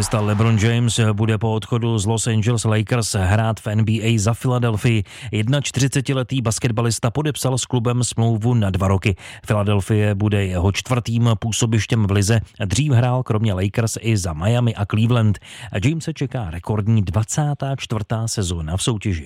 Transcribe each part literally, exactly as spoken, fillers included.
Basketbalista LeBron James bude po odchodu z Los Angeles Lakers hrát v N B A za Filadelfii. čtyřicetiletý basketbalista podepsal s klubem smlouvu na dva roky. Filadelfie bude jeho čtvrtým působištěm v lize. Dřív hrál kromě Lakers i za Miami a Cleveland. Jamese čeká rekordní dvacátá čtvrtá sezóna v soutěži.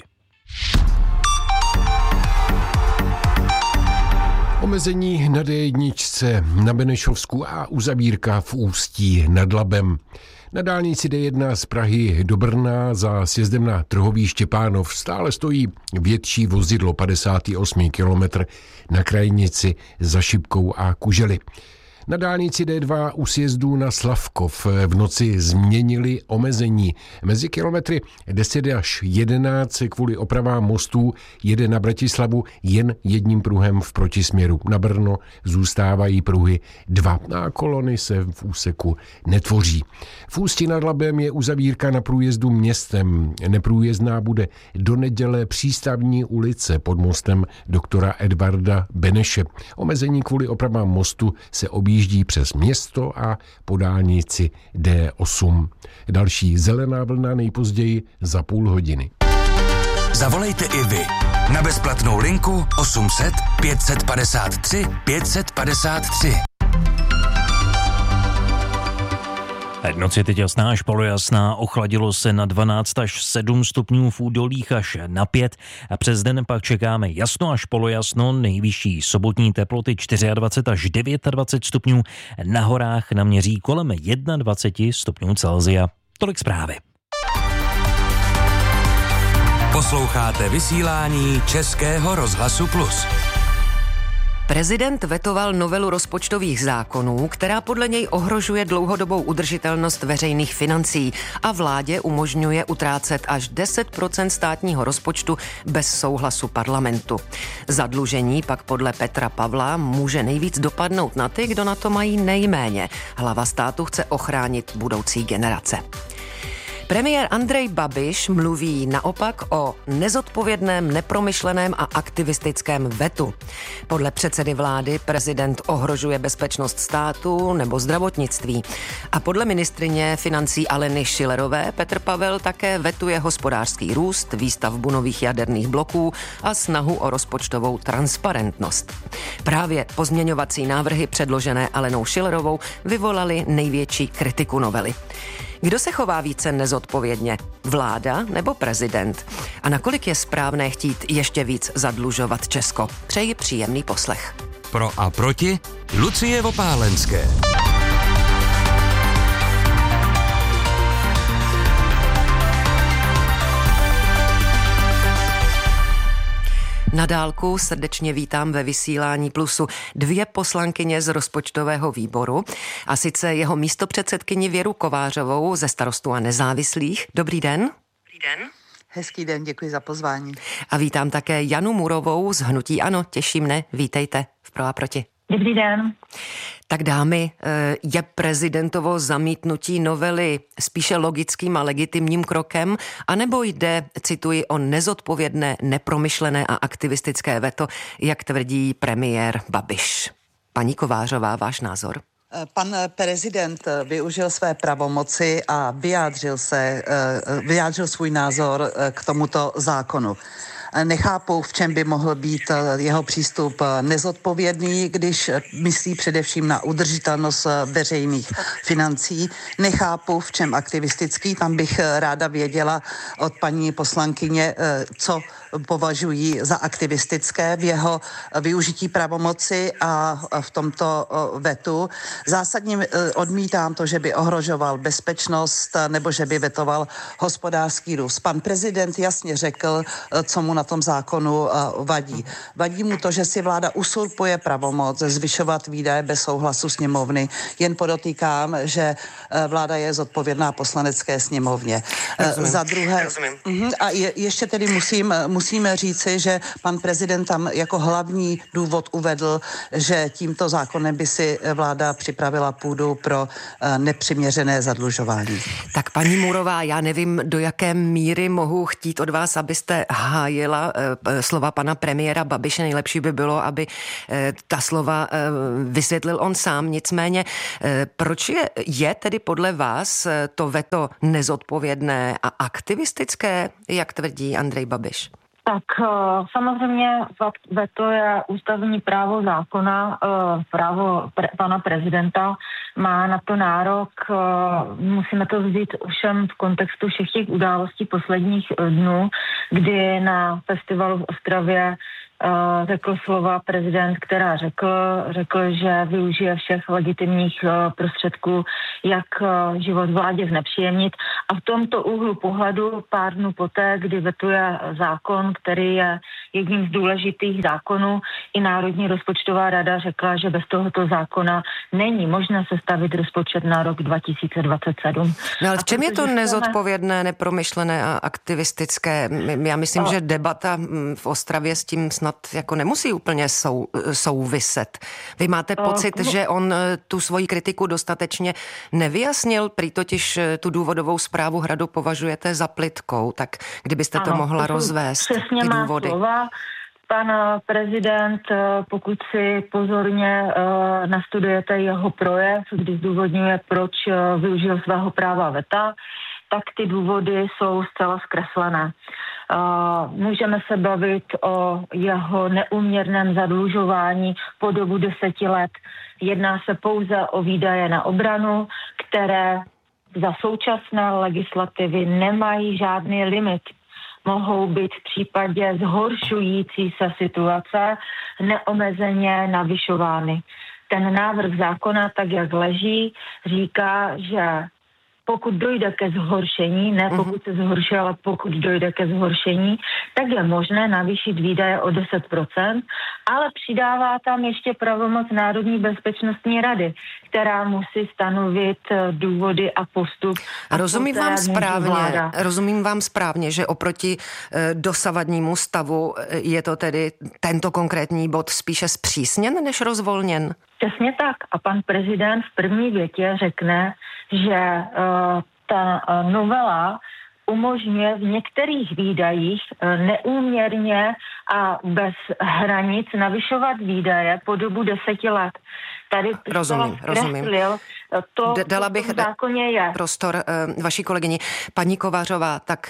Omezení na D jedna na Benešovsku a uzavírka v Ústí nad Labem. Na dálnici D jedna z Prahy do Brna za sjezdem na Trhový Štěpánov stále stojí větší vozidlo padesátý osmý kilometr na krajnici za Šipkou a Kužely. Na dálnici D dva u sjezdu na Slavkov v noci změnili omezení. Mezi kilometry deset až jedenáct kvůli opravám mostů jede na Bratislavu jen jedním pruhem v protisměru. Na Brno zůstávají pruhy dva a kolony se v úseku netvoří. V Ústí nad Labem je uzavírka na průjezdu městem. Neprůjezdná bude do neděle přístavní ulice pod mostem doktora Edvarda Beneše. Omezení kvůli opravám mostu se objíždí jíždí přes město a po dálnici D osm. Další zelená vlna nejpozději za půl hodiny. Zavolejte i vy na bezplatnou linku osm set pět set padesát tři pět set padesát tři. Noc je teď jasná až polojasná, ochladilo se na dvanáct až sedm stupňů, v údolích až na pět a přes den pak čekáme jasno až polojasno, nejvyšší sobotní teploty dvacet čtyři až dvacet devět stupňů, na horách naměří kolem dvacet jedna stupňů Celsia. Tolik zprávy. Posloucháte vysílání Českého rozhlasu Plus. Prezident vetoval novelu rozpočtových zákonů, která podle něj ohrožuje dlouhodobou udržitelnost veřejných financí a vládě umožňuje utrácet až deset procent státního rozpočtu bez souhlasu parlamentu. Zadlužení pak podle Petra Pavla může nejvíc dopadnout na ty, kdo na to mají nejméně. Hlava státu chce ochránit budoucí generace. Premiér Andrej Babiš mluví naopak o nezodpovědném, nepromyšleném a aktivistickém vetu. Podle předsedy vlády prezident ohrožuje bezpečnost státu nebo zdravotnictví. A podle ministryně financí Aleny Schillerové Petr Pavel také vetuje hospodářský růst, výstavbu nových jaderných bloků a snahu o rozpočtovou transparentnost. Právě pozměňovací návrhy předložené Alenou Schillerovou vyvolaly největší kritiku novely. Kdo se chová více nezodpovědně? Vláda nebo prezident? A nakolik je správné chtít ještě víc zadlužovat Česko? Přeji příjemný poslech. Pro a proti Lucie Vopálenské. Na dálku srdečně vítám ve vysílání Plusu dvě poslankyně z rozpočtového výboru, a sice jeho místopředsedkyni Věru Kovářovou ze Starostů a nezávislých. Dobrý den. Dobrý den. Hezký den, děkuji za pozvání. A vítám také Janu Murovou z Hnutí ANO. Těší mne, vítejte v Pro a proti. Dobrý den. Tak dámy, je prezidentovo zamítnutí novely spíše logickým a legitimním krokem, anebo jde, cituji, o nezodpovědné, nepromyšlené a aktivistické veto, jak tvrdí premiér Babiš? Paní Kovářová, váš názor? Pan prezident využil své pravomoci a vyjádřil se, vyjádřil svůj názor k tomuto zákonu. Nechápu, v čem by mohl být jeho přístup nezodpovědný, když myslí především na udržitelnost veřejných financí. Nechápu, v čem aktivistický. Tam bych ráda věděla od paní poslankyně, co považují za aktivistické v jeho využití pravomoci a v tomto vetu. Zásadně odmítám to, že by ohrožoval bezpečnost nebo že by vetoval hospodářský růst. Pan prezident jasně řekl, co mu na tom zákonu vadí. Vadí mu to, že si vláda usurpuje pravomoc zvyšovat výdaje bez souhlasu sněmovny. Jen podotýkám, že vláda je zodpovědná poslanecké sněmovně. Rozumím. Za druhé, Rozumím. Uh, a je, ještě tedy musím, musím musíme říci, že pan prezident tam jako hlavní důvod uvedl, že tímto zákonem by si vláda připravila půdu pro nepřiměřené zadlužování. Tak paní Můrová, já nevím, do jaké míry mohu chtít od vás, abyste hájila slova pana premiéra Babiše. Nejlepší by bylo, aby ta slova vysvětlil on sám. Nicméně, proč je, je tedy podle vás to veto nezodpovědné a aktivistické, jak tvrdí Andrej Babiš? Tak samozřejmě veto je ústavní právo zákona, právo pre, pana prezidenta, má na to nárok, musíme to vzít ovšem v kontextu všech těch událostí posledních dnů, kdy na festivalu v Ostravě řekl slova prezident, která řekl, řekl, že využije všech legitimních prostředků, jak život vládě znepříjemnit. A v tomto úhlu pohledu pár dnů poté, kdy vetuje zákon, který je jedním z důležitých zákonů, i Národní rozpočtová rada řekla, že bez tohoto zákona není možné sestavit rozpočet na rok dva tisíce dvacet sedm. No ale v čem je to nezodpovědné, nepromyšlené a aktivistické? Já myslím, a... že debata v Ostravě s tím snad jako nemusí úplně sou, souviset. Vy máte pocit, uh, že on tu svoji kritiku dostatečně nevyjasnil, prý totiž tu důvodovou zprávu Hradu považujete za plytkou, tak kdybyste ano, to mohla to rozvést, ty důvody. Slova. Pan prezident, pokud si pozorně uh, nastudujete jeho projev, kdy zdůvodňuje, proč uh, využil svého práva veta, tak ty důvody jsou zcela zkreslené. Uh, můžeme se bavit o jeho neúměrném zadlužování po dobu deseti let. Jedná se pouze o výdaje na obranu, které za současné legislativy nemají žádný limit. Mohou být v případě zhoršující se situace neomezeně navyšovány. Ten návrh zákona, tak jak leží, říká, že pokud dojde ke zhoršení, ne pokud se zhorší, ale pokud dojde ke zhoršení, tak je možné navýšit výdaje o deset procent, ale přidává tam ještě pravomoc Národní bezpečnostní rady, která musí stanovit důvody a postup. A rozumím vám správně, rozumím vám správně, že oproti dosavadnímu stavu je to tedy tento konkrétní bod spíše zpřísněn než rozvolněn? Přesně tak. A pan prezident v první větě řekne, že uh, ta uh, novela umožňuje v některých výdajích uh, neúměrně a bez hranic navyšovat výdaje po dobu deseti let. Tady rozumím, rozumím. To, D- dala bych v zákoně je. prostor uh, vaší kolegyni. Paní Kovářová, tak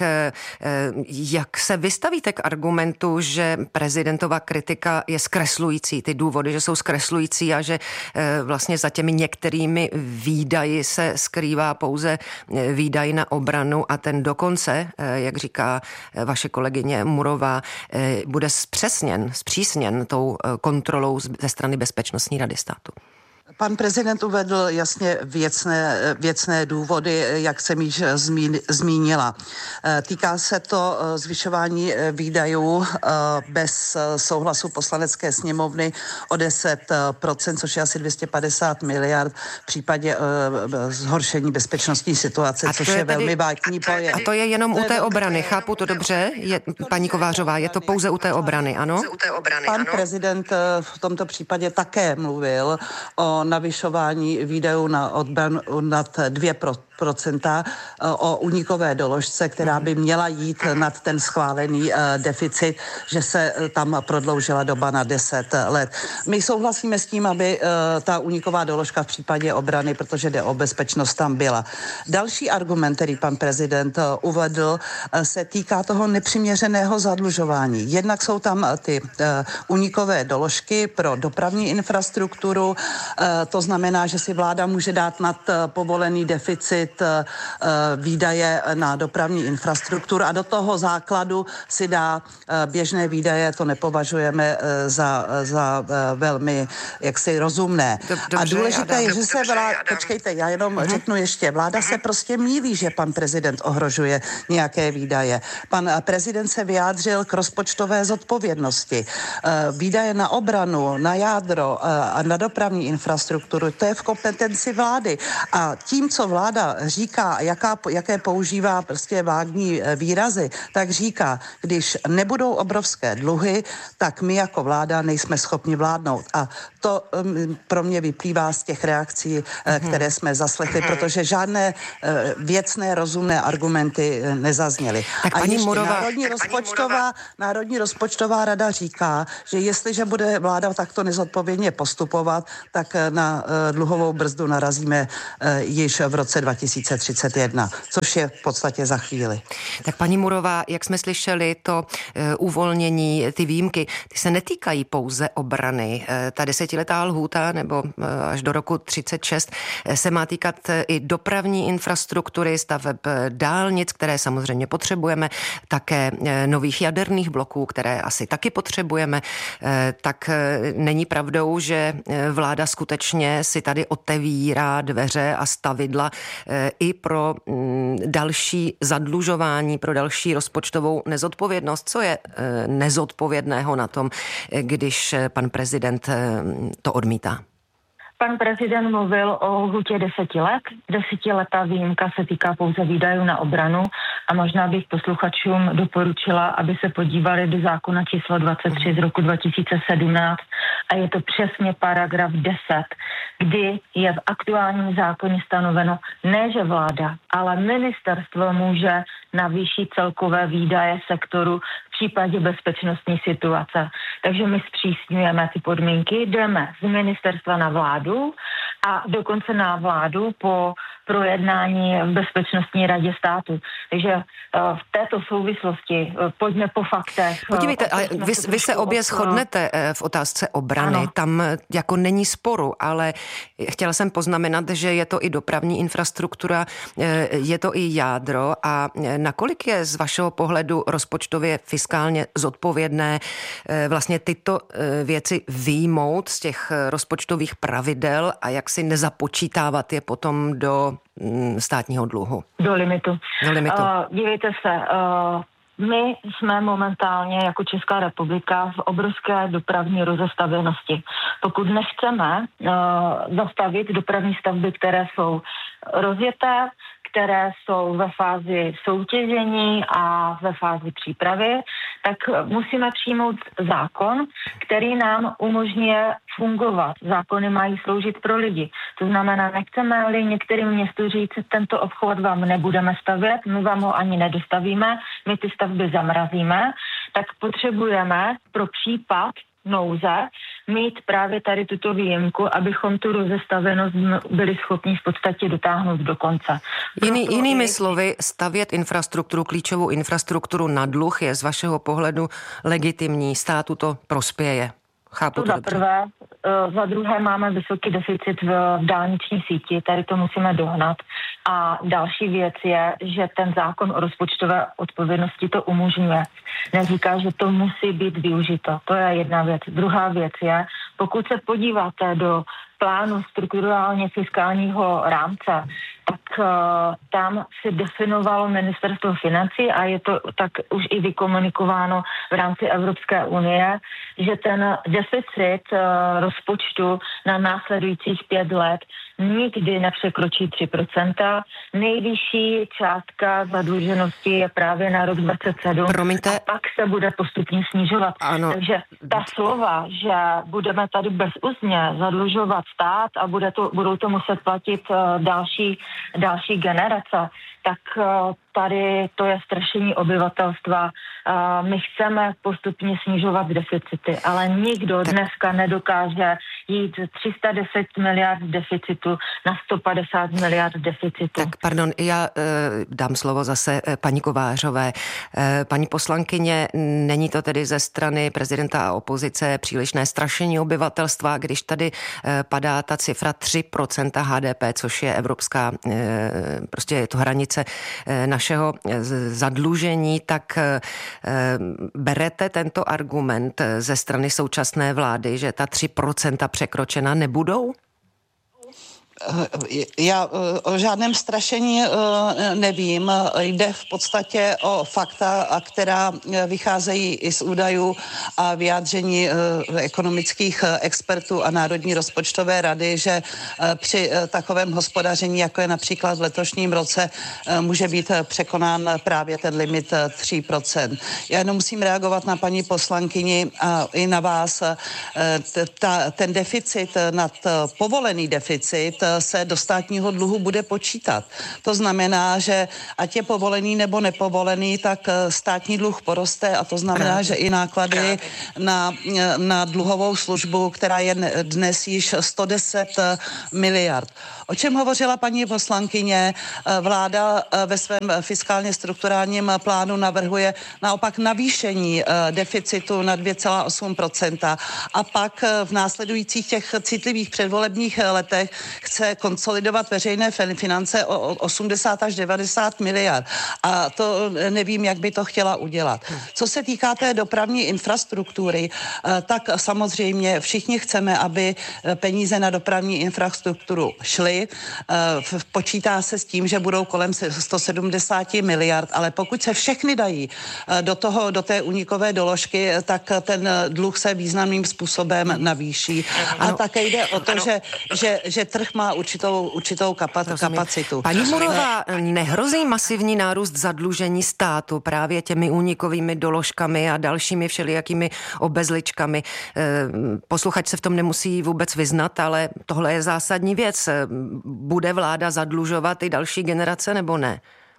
uh, jak se vystavíte k argumentu, že prezidentova kritika je zkreslující, ty důvody, že jsou zkreslující a že uh, vlastně za těmi některými výdaji se skrývá pouze výdaj na obranu a ten dokonce, uh, jak říká vaše kolegyně Murová, uh, bude zpřesněn, zpřísněn tou uh, kontrolou ze strany Bezpečnostní rady státu? Pan prezident uvedl jasně věcné, věcné důvody, jak jsem již zmínila. Týká se to zvyšování výdajů bez souhlasu poslanecké sněmovny o deset procent, což je asi dvě stě padesát miliard v případě zhoršení bezpečnostní situace, což je, je tedy, velmi vážný pojem. A to je jenom u té obrany, chápu to dobře? Je, paní Kovářová, je to pouze u té obrany, ano? Pan prezident v tomto případě také mluvil o navyšování výdajů na obranu nad dvě procenta, o únikové doložce, která by měla jít nad ten schválený deficit, že se tam prodloužila doba na deset let. My souhlasíme s tím, aby ta úniková doložka v případě obrany, protože jde o bezpečnost, tam byla. Další argument, který pan prezident uvedl, se týká toho nepřiměřeného zadlužování. Jednak jsou tam ty únikové doložky pro dopravní infrastrukturu, to znamená, že si vláda může dát nad povolený deficit výdaje na dopravní infrastrukturu a do toho základu si dá běžné výdaje, to nepovažujeme za, za velmi jaksi rozumné. Dobře, a důležité je, že se vláda, počkejte, já jenom uh-huh. řeknu ještě, vláda uh-huh. se prostě mýlí, že pan prezident ohrožuje nějaké výdaje. Pan prezident se vyjádřil k rozpočtové zodpovědnosti. Výdaje na obranu, na jádro a na dopravní infrastrukturu infrastrukturu. To je v kompetenci vlády. A tím, co vláda říká, jaká, jaké používá prostě vágní výrazy, tak říká, když nebudou obrovské dluhy, tak my jako vláda nejsme schopni vládnout. A to um, pro mě vyplývá z těch reakcí, uh, které jsme zaslechli, protože žádné uh, věcné, rozumné argumenty uh, nezazněly. Tak a paní ještě Murová, Národní, tak rozpočtová, Národní rozpočtová rada říká, že jestliže bude vláda takto nezodpovědně postupovat, tak uh, na uh, dluhovou brzdu narazíme uh, již v roce dva tisíce třicet jedna, což je v podstatě za chvíli. Tak paní Murová, jak jsme slyšeli, to uh, uvolnění, ty výjimky, ty se netýkají pouze obrany. Uh, ta desetiletá lhůta nebo uh, až do roku třicet šest uh, se má týkat uh, i dopravní infrastruktury, staveb uh, dálnic, které samozřejmě potřebujeme, také uh, nových jaderných bloků, které asi taky potřebujeme. Uh, tak uh, není pravdou, že uh, vláda skutečně si tady otevírá dveře a stavidla uh, i pro um, další zadlužování, pro další rozpočtovou nezodpovědnost. Co je uh, nezodpovědného na tom, když pan prezident to odmítá? Pan prezident mluvil o lhůtě deseti let. Desetiletá výjimka se týká pouze výdajů na obranu a možná bych posluchačům doporučila, aby se podívali do zákona číslo dvacet tři z roku dva tisíce sedmnáct a je to přesně paragraf deset, kdy je v aktuálním zákoně stanoveno ne, že vláda, ale ministerstvo může navýšit celkové výdaje sektoru v případě bezpečnostní situace. Takže my zpřísňujeme ty podmínky, jdeme z ministerstva na vládu a dokonce na vládu po projednání v Bezpečnostní radě státu. Takže v této souvislosti pojďme po faktech. Podívejte, ale vy, vy se obě shodnete v otázce obrany. Ano. Tam jako není sporu, ale chtěla jsem poznamenat, že je to i dopravní infrastruktura, je to i jádro a nakolik je z vašeho pohledu rozpočtově fiskálně zodpovědné vlastně tyto věci vyjmout z těch rozpočtových pravidel a jak si nezapočítávat je potom do státního dluhu? Do limitu. Do limitu. Uh, dívejte se, uh, my jsme momentálně jako Česká republika v obrovské dopravní rozestavěnosti. Pokud nechceme uh, zastavit dopravní stavby, které jsou rozjeté, které jsou ve fázi soutěžení a ve fázi přípravy, tak musíme přijmout zákon, který nám umožňuje fungovat. Zákony mají sloužit pro lidi. To znamená, nechceme-li některým městu říct, tento obchod vám nebudeme stavět, my vám ho ani nedostavíme, my ty stavby zamrazíme, tak potřebujeme pro případ nouze mít právě tady tuto výjimku, abychom tu rozestavenost byli schopni v podstatě dotáhnout do konce. Jiný, jinými slovy, stavět infrastrukturu, klíčovou infrastrukturu na dluh je z vašeho pohledu legitimní, státu to prospěje. Chápu to, to za dobře. Prvé, za druhé máme vysoký deficit v dálniční síti, tady to musíme dohnat. A další věc je, že ten zákon o rozpočtové odpovědnosti to umožňuje. Neříká, že to musí být využito. To je jedna věc. Druhá věc je, pokud se podíváte do plánu strukturálně fiskálního rámce, tak uh, tam se definovalo ministerstvo financí a je to tak už i vykomunikováno v rámci Evropské unie, že ten deficit uh, rozpočtu na následujících pět let nikdy nepřekročí tři procenta. Nejvyšší částka zadluženosti je právě na rok dvacet sedm. Promiňte. A pak se bude postupně snižovat. Ano. Takže ta slova, že budeme tady bezúzně zadlužovat stát a bude to, budou to muset platit uh, další, další generace, tak uh, tady to je strašení obyvatelstva. Uh, my chceme postupně snižovat deficity, ale nikdo tak dneska nedokáže jít z tři sta deset miliard deficitu na sto padesát miliard deficitu. Tak pardon, já e, dám slovo zase e, paní Kovářové. E, paní poslankyně, není to tedy ze strany prezidenta a opozice přílišné strašení obyvatelstva, když tady e, padá ta cifra tři procenta H D P, což je evropská, e, prostě je to hranice e, našeho zadlužení, tak e, berete tento argument ze strany současné vlády, že ta tři procenta překročena nebudou? Já o žádném strašení nevím. Jde v podstatě o fakta, která vycházejí i z údajů a vyjádření ekonomických expertů a Národní rozpočtové rady, že při takovém hospodaření, jako je například v letošním roce, může být překonán právě ten limit tři procenta. Já jenom musím reagovat na paní poslankyni a i na vás. Ta, ten deficit nad povolený deficit se do státního dluhu bude počítat. To znamená, že ať je povolený nebo nepovolený, tak státní dluh poroste a to znamená, že i náklady na, na dluhovou službu, která je dnes již sto deset miliard. O čem hovořila paní poslankyně? Vláda ve svém fiskálně strukturálním plánu navrhuje naopak navýšení deficitu na dvě celá osm procenta a pak v následujících těch citlivých předvolebních letech chce konsolidovat veřejné finance o osmdesát až devadesát miliard. A to nevím, jak by to chtěla udělat. Co se týká té dopravní infrastruktury, tak samozřejmě všichni chceme, aby peníze na dopravní infrastrukturu šly. Počítá se s tím, že budou kolem sto sedmdesát miliard, ale pokud se všechny dají do toho, do té únikové doložky, tak ten dluh se významným způsobem navýší. A ano, také jde o to, ano, že, že, že trh má určitou, určitou kapacitu. Paní Murová, nehrozí masivní nárůst zadlužení státu právě těmi únikovými doložkami a dalšími všelijakými obezličkami? Posluchač se v tom nemusí vůbec vyznat, ale tohle je zásadní věc. Bude vláda zadlužovat i další generace, nebo ne?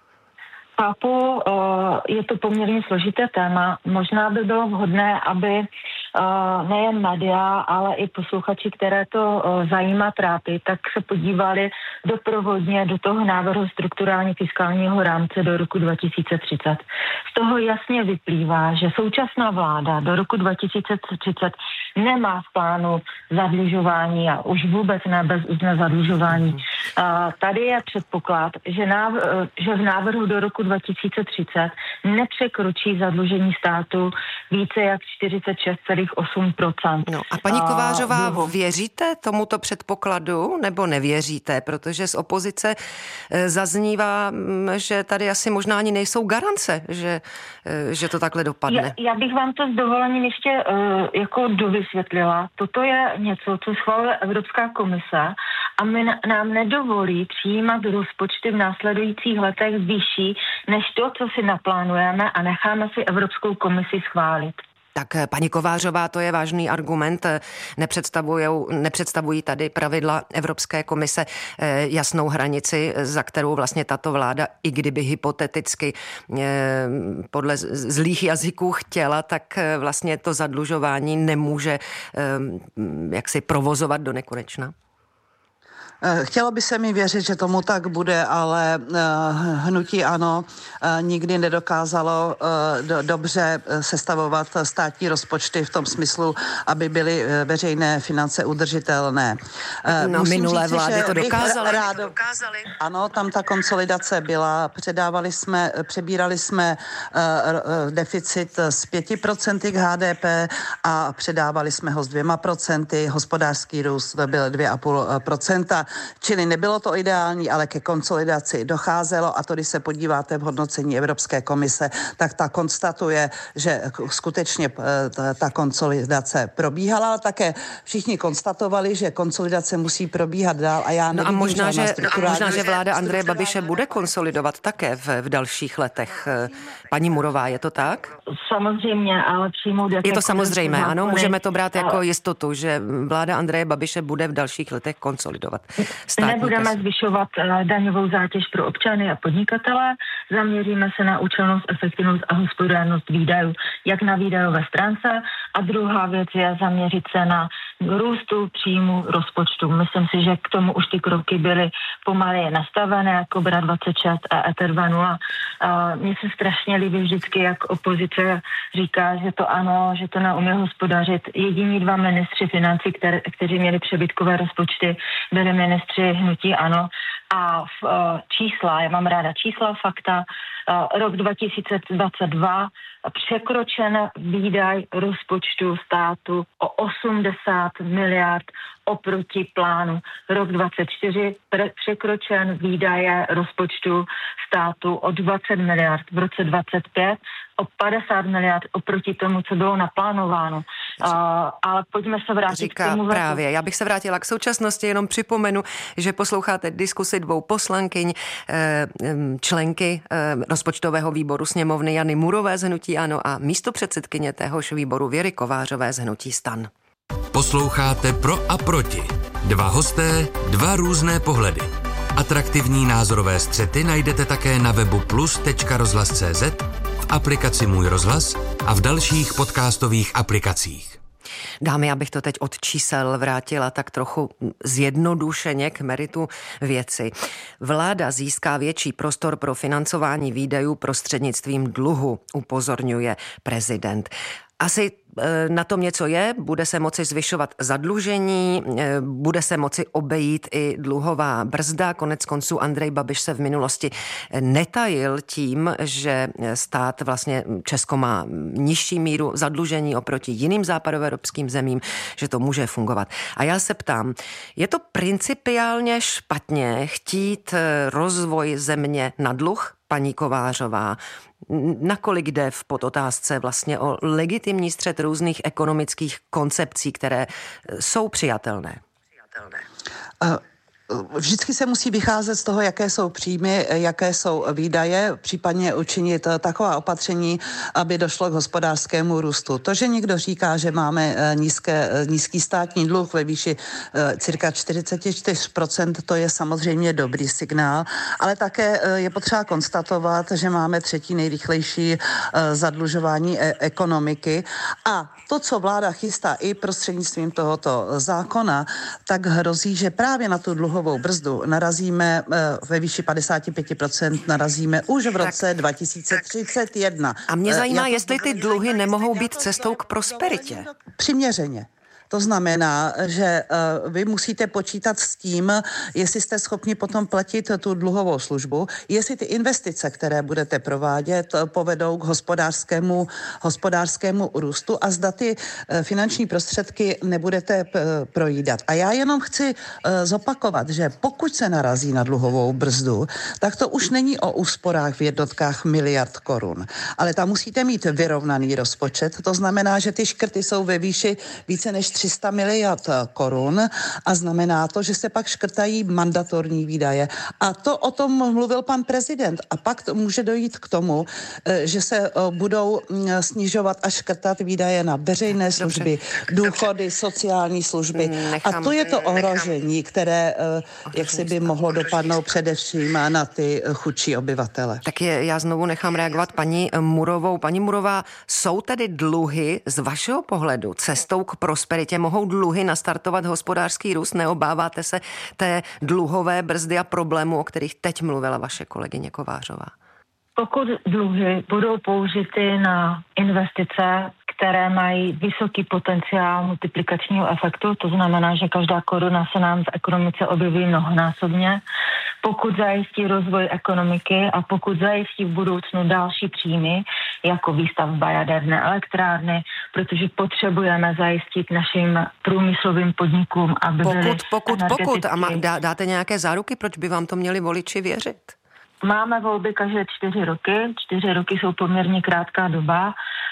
Chápu, je to poměrně složité téma. Možná by bylo vhodné, aby nejen média, ale i posluchači, které to zajímá, trápí, tak se podívali doprovodně do toho návrhu strukturálně fiskálního rámce do roku dva tisíce třicet. Z toho jasně vyplývá, že současná vláda do roku dva tisíce třicet nemá v plánu zadlužování a už vůbec ne bezúzné zadlužování. Tady je předpoklad, že, návr, že v návrhu do roku dva tisíce třicet nepřekročí zadlužení státu více jak čtyřicet šest celá osm procenta. No a paní Kovářová, uh, věříte tomuto předpokladu nebo nevěříte? Protože z opozice zaznívá, že tady asi možná ani nejsou garance, že, že to takhle dopadne. Já, já bych vám to s dovolením ještě uh, jako dovysvětlila. Toto je něco, co schvaluje Evropská komise a my nám nedovolí přijímat rozpočty v následujících letech vyšší než to, co si naplánujeme a necháme si Evropskou komisi schválit. Tak paní Kovářová, to je vážný argument. Nepředstavují tady pravidla Evropské komise jasnou hranici, za kterou vlastně tato vláda, i kdyby hypoteticky podle zlých jazyků chtěla, tak vlastně to zadlužování nemůže jaksi provozovat do nekonečna. Chtělo by se mi věřit, že tomu tak bude, ale hnutí ANO nikdy nedokázalo dobře sestavovat státní rozpočty v tom smyslu, aby byly veřejné finance udržitelné. No, minulé vlády to dokázaly. Rád, ano, tam ta konsolidace byla. Předávali jsme, přebírali jsme deficit z pěti procent k H D P a předávali jsme ho s dvěma procenty. Hospodářský růst byl dvě a půl procenta. Čili nebylo to ideální, ale ke konsolidaci docházelo a to, když se podíváte v hodnocení Evropské komise, tak ta konstatuje, že skutečně ta konsolidace probíhala, ale také všichni konstatovali, že konsolidace musí probíhat dál a já nevidím, no a možná, že, možná, že vláda Andreje Babiše bude konsolidovat také v, v dalších letech. Paní Murová, je to tak? Samozřejmě, ale přijmout... Je to samozřejmé, zákony. Ano, můžeme to brát jako jistotu, že vláda Andreje Babiše bude v dalších letech konsolidovat. Nebudeme kasu. zvyšovat daňovou zátěž pro občany a podnikatele, zaměříme se na účelnost, efektivnost a hospodárnost výdajů, jak na výdajové stránce. A druhá věc je zaměřit se na růstu příjmu rozpočtu. Myslím si, že k tomu už ty kroky byly pomaly nastavené, jako Kobra dvacet šest a E T dva nula. Mně se strašně líbí vždycky, jak opozice říká, že to ano, že to neumí hospodařit. Jediní dva ministři financí, které, kteří měli přebytkové rozpočty, byli ministři hnutí ANO. A v, uh, čísla, já mám ráda čísla, fakta, Rok dva tisíce dvacet dva překročen výdaj rozpočtu státu o osmdesát miliard oproti plánu. Rok dvacet čtyři pre- překročen výdaje rozpočtu státu o dvacet miliard. V roce dvacet pět o padesát miliard oproti tomu, co bylo naplánováno. Uh, ale pojďme se vrátit Říká k tomu. Právě. Já bych se vrátila k současnosti, jenom připomenu, že posloucháte diskusi dvou poslankyň, členky rozpočtového výboru sněmovny Jany Murové z hnutí ANO a místopředsedkyně téhož výboru Věry Kovářové z hnutí STAN. Posloucháte Pro a proti. Dva hosté, dva různé pohledy. Atraktivní názorové střety najdete také na webu plus tečka rozhlas tečka cé zet, v aplikaci Můj rozhlas a v dalších podcastových aplikacích. Dámy, abych to teď od čísel vrátila tak trochu zjednodušeně k meritu věci. Vláda získá větší prostor pro financování výdajů prostřednictvím dluhu, upozorňuje prezident. Asi na tom něco je, bude se moci zvyšovat zadlužení, bude se moci obejít i dluhová brzda. Konec konců Andrej Babiš se v minulosti netajil tím, že stát vlastně Česko má nižší míru zadlužení oproti jiným západoevropským zemím, že to může fungovat. A já se ptám, je to principiálně špatně chtít rozvoj země na dluh, paní Kovářová? Nakolik jde v podotázce vlastně o legitimní střet různých ekonomických koncepcí, které jsou přijatelné? Uh. Vždycky se musí vycházet z toho, jaké jsou příjmy, jaké jsou výdaje, případně učinit taková opatření, aby došlo k hospodářskému růstu. To, že někdo říká, že máme nízké, nízký státní dluh ve výši cirka čtyřicet čtyři procent, to je samozřejmě dobrý signál, ale také je potřeba konstatovat, že máme třetí nejrychlejší zadlužování ekonomiky a to, co vláda chystá i prostřednictvím tohoto zákona, tak hrozí, že právě na tu dluhovou brzdu narazíme ve výši padesát pět procent, narazíme už v roce tak. dva tisíce třicet jedna. A mě zajímá, jestli ty dluhy nemohou být cestou k prosperitě. Přiměřeně. To znamená, že uh, vy musíte počítat s tím, jestli jste schopni potom platit tu dluhovou službu, jestli ty investice, které budete provádět, povedou k hospodářskému, hospodářskému růstu a zda ty uh, finanční prostředky nebudete p- projídat. A já jenom chci uh, zopakovat, že pokud se narazí na dluhovou brzdu, tak to už není o úsporách v jednotkách miliard korun, ale tam musíte mít vyrovnaný rozpočet. To znamená, že ty škrty jsou ve výši více než tři sta miliard korun a znamená to, že se pak škrtají mandatorní výdaje. A to o tom mluvil pan prezident. A pak to může dojít k tomu, že se budou snižovat a škrtat výdaje na veřejné služby, dobře, důchody, dobře. sociální služby. Nechám, a to je to ohrožení, které jak si by mohlo dopadnout především na ty chudší obyvatele. Tak je, já znovu nechám reagovat paní Murovou. Paní Murová, jsou tedy dluhy z vašeho pohledu cestou k prosperitě? Mohou dluhy nastartovat hospodářský růst? Neobáváte se té dluhové brzdy a problémů, o kterých teď mluvila vaše kolegyně Kovářová? Pokud dluhy budou použity na investice, které mají vysoký potenciál multiplikačního efektu, to znamená, že každá koruna se nám v ekonomice objeví mnohonásobně, pokud zajistí rozvoj ekonomiky a pokud zajistí v budoucnu další příjmy, jako výstavba jaderné elektrárny, protože potřebujeme zajistit našim průmyslovým podnikům, aby pokud, byly pokud, pokud. A má, dá, dáte nějaké záruky, proč by vám to měli voliči věřit? Máme volby každé čtyři roky. Čtyři roky jsou poměrně krátká doba.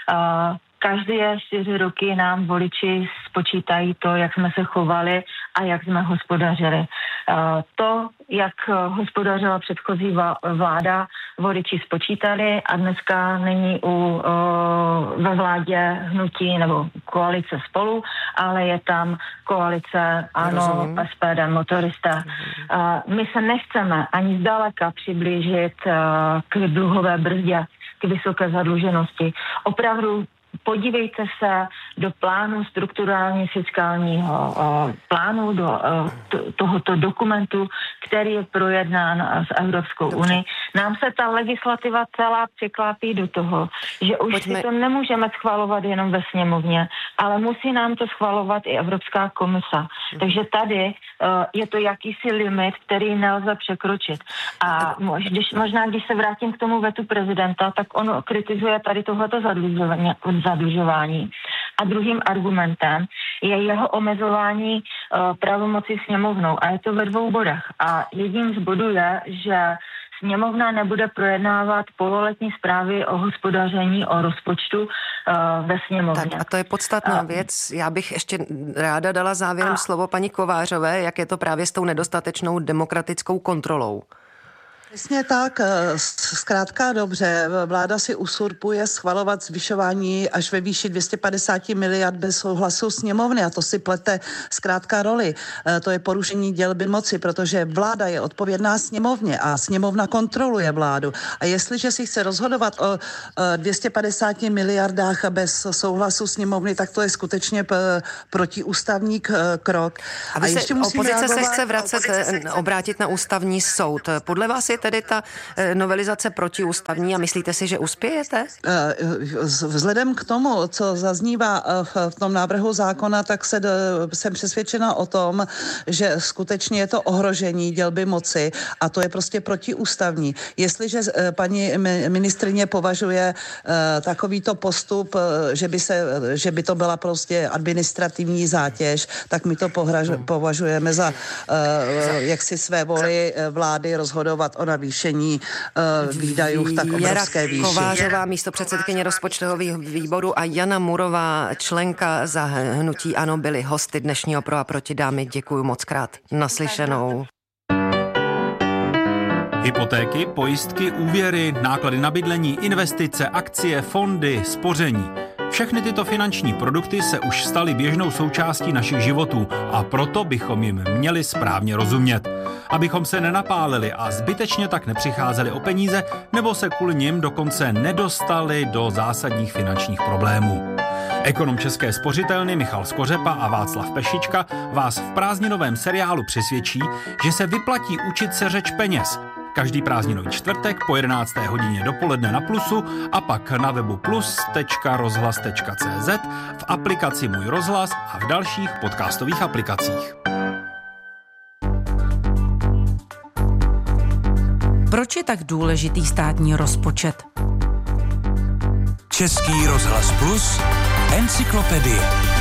Každé čtyři roky nám voliči spočítají to, jak jsme se chovali a jak jsme hospodařili. To, jak hospodařila předchozí vláda, voliči spočítali a dneska není u, ve vládě hnutí nebo koalice Spolu, ale je tam koalice ANO, S P D, Motorista. My se nechceme ani zdaleka přiblížit k dluhové brzdě, k vysoké zadluženosti. Opravdu podívejte se do plánu strukturální fiskálního plánu, do tohoto dokumentu, který je projednán s Evropskou unii. Nám se ta legislativa celá překlápí do toho, že už Pojďme. si to nemůžeme schvalovat jenom ve sněmovně, ale musí nám to schvalovat i Evropská komise. Hmm. Takže tady uh, je to jakýsi limit, který nelze překročit. A mož, když, možná, když se vrátím k tomu vetu prezidenta, tak on kritizuje tady tohleto zadlužování. A druhým argumentem je jeho omezování uh, pravomoci sněmovnou. A je to ve dvou bodech. A jedním z bodů je, že sněmovna nebude projednávat pololetní zprávy o hospodaření, o rozpočtu uh, ve sněmovně. Tak a to je podstatná uh, věc. Já bych ještě ráda dala závěrem a... slovo paní Kovářové, jak je to právě s tou nedostatečnou demokratickou kontrolou. Přesně tak, zkrátka dobře, vláda si usurpuje schvalovat zvyšování až ve výši dvě stě padesát miliard bez souhlasu sněmovny a to si plete zkrátka roli. To je porušení dělby moci, protože vláda je odpovědná sněmovně a sněmovna kontroluje vládu. A jestliže si chce rozhodovat o dvě stě padesát miliardách bez souhlasu sněmovny, tak to je skutečně protiústavní krok. A, a ještě opozice reagovat, se chce vracet, se chce... obrátit na ústavní soud. Podle vás je tedy ta novelizace protiústavní a myslíte si, že uspějete? Vzhledem k tomu, co zaznívá v tom návrhu zákona, tak se, jsem přesvědčena o tom, že skutečně je to ohrožení dělby moci a to je prostě protiústavní. Jestliže paní ministryně považuje takovýto postup, že by, se, že by to byla prostě administrativní zátěž, tak my to považujeme za jaksi své voli vlády rozhodovat o navýšení uh, výdajů v tak obrovské výši. Kovářová, místopředsedkyně rozpočtového výboru a Jana Murová, členka za hnutí ANO, byly hosty dnešního Pro a proti. Dámy, děkuji moc krát. Naslyšenou. Hypotéky, pojistky, úvěry, náklady na bydlení, investice, akcie, fondy, spoření. Všechny tyto finanční produkty se už staly běžnou součástí našich životů a proto bychom jim měli správně rozumět. Abychom se nenapálili a zbytečně tak nepřicházeli o peníze nebo se kvůli nim dokonce nedostali do zásadních finančních problémů. Ekonom České spořitelny Michal Skořepa a Václav Pešička vás v prázdninovém seriálu přesvědčí, že se vyplatí učit se řeč peněz. Každý prázdninový čtvrtek po jedenácté hodině dopoledne na Plusu a pak na webu plus tečka rozhlas tečka cé zet, v aplikaci Můj rozhlas a v dalších podcastových aplikacích. Proč je tak důležitý státní rozpočet? Český rozhlas Plus, encyklopedie.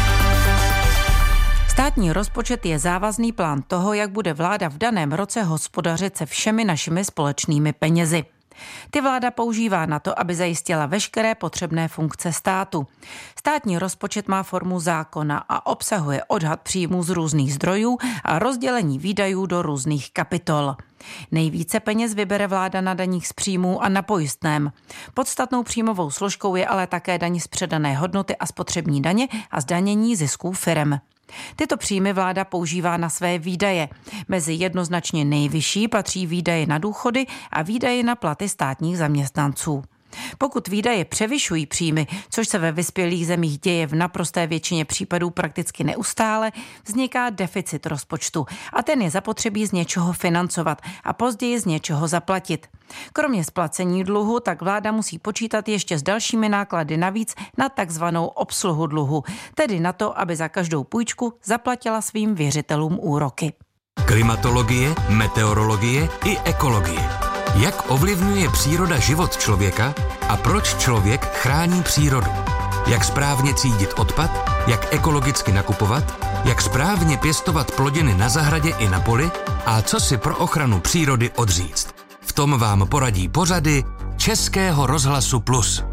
Státní rozpočet je závazný plán toho, jak bude vláda v daném roce hospodařit se všemi našimi společnými penězi. Ty vláda používá na to, aby zajistila veškeré potřebné funkce státu. Státní rozpočet má formu zákona a obsahuje odhad příjmů z různých zdrojů a rozdělení výdajů do různých kapitol. Nejvíce peněz vybere vláda na daních z příjmů a na pojistném. Podstatnou příjmovou složkou je ale také daň z předané hodnoty a spotřební daně a zdanění zisků firem. Tyto příjmy vláda používá na své výdaje. Mezi jednoznačně nejvyšší patří výdaje na důchody a výdaje na platy státních zaměstnanců. Pokud výdaje převyšují příjmy, což se ve vyspělých zemích děje v naprosté většině případů prakticky neustále, vzniká deficit rozpočtu a ten je zapotřebí z něčeho financovat a později z něčeho zaplatit. Kromě splacení dluhu tak vláda musí počítat ještě s dalšími náklady navíc na takzvanou obsluhu dluhu, tedy na to, aby za každou půjčku zaplatila svým věřitelům úroky. Klimatologie, meteorologie i ekologie. Jak ovlivňuje příroda život člověka a proč člověk chrání přírodu? Jak správně třídit odpad, jak ekologicky nakupovat, jak správně pěstovat plodiny na zahradě i na poli a co si pro ochranu přírody odříct. V tom vám poradí pořady Českého rozhlasu Plus.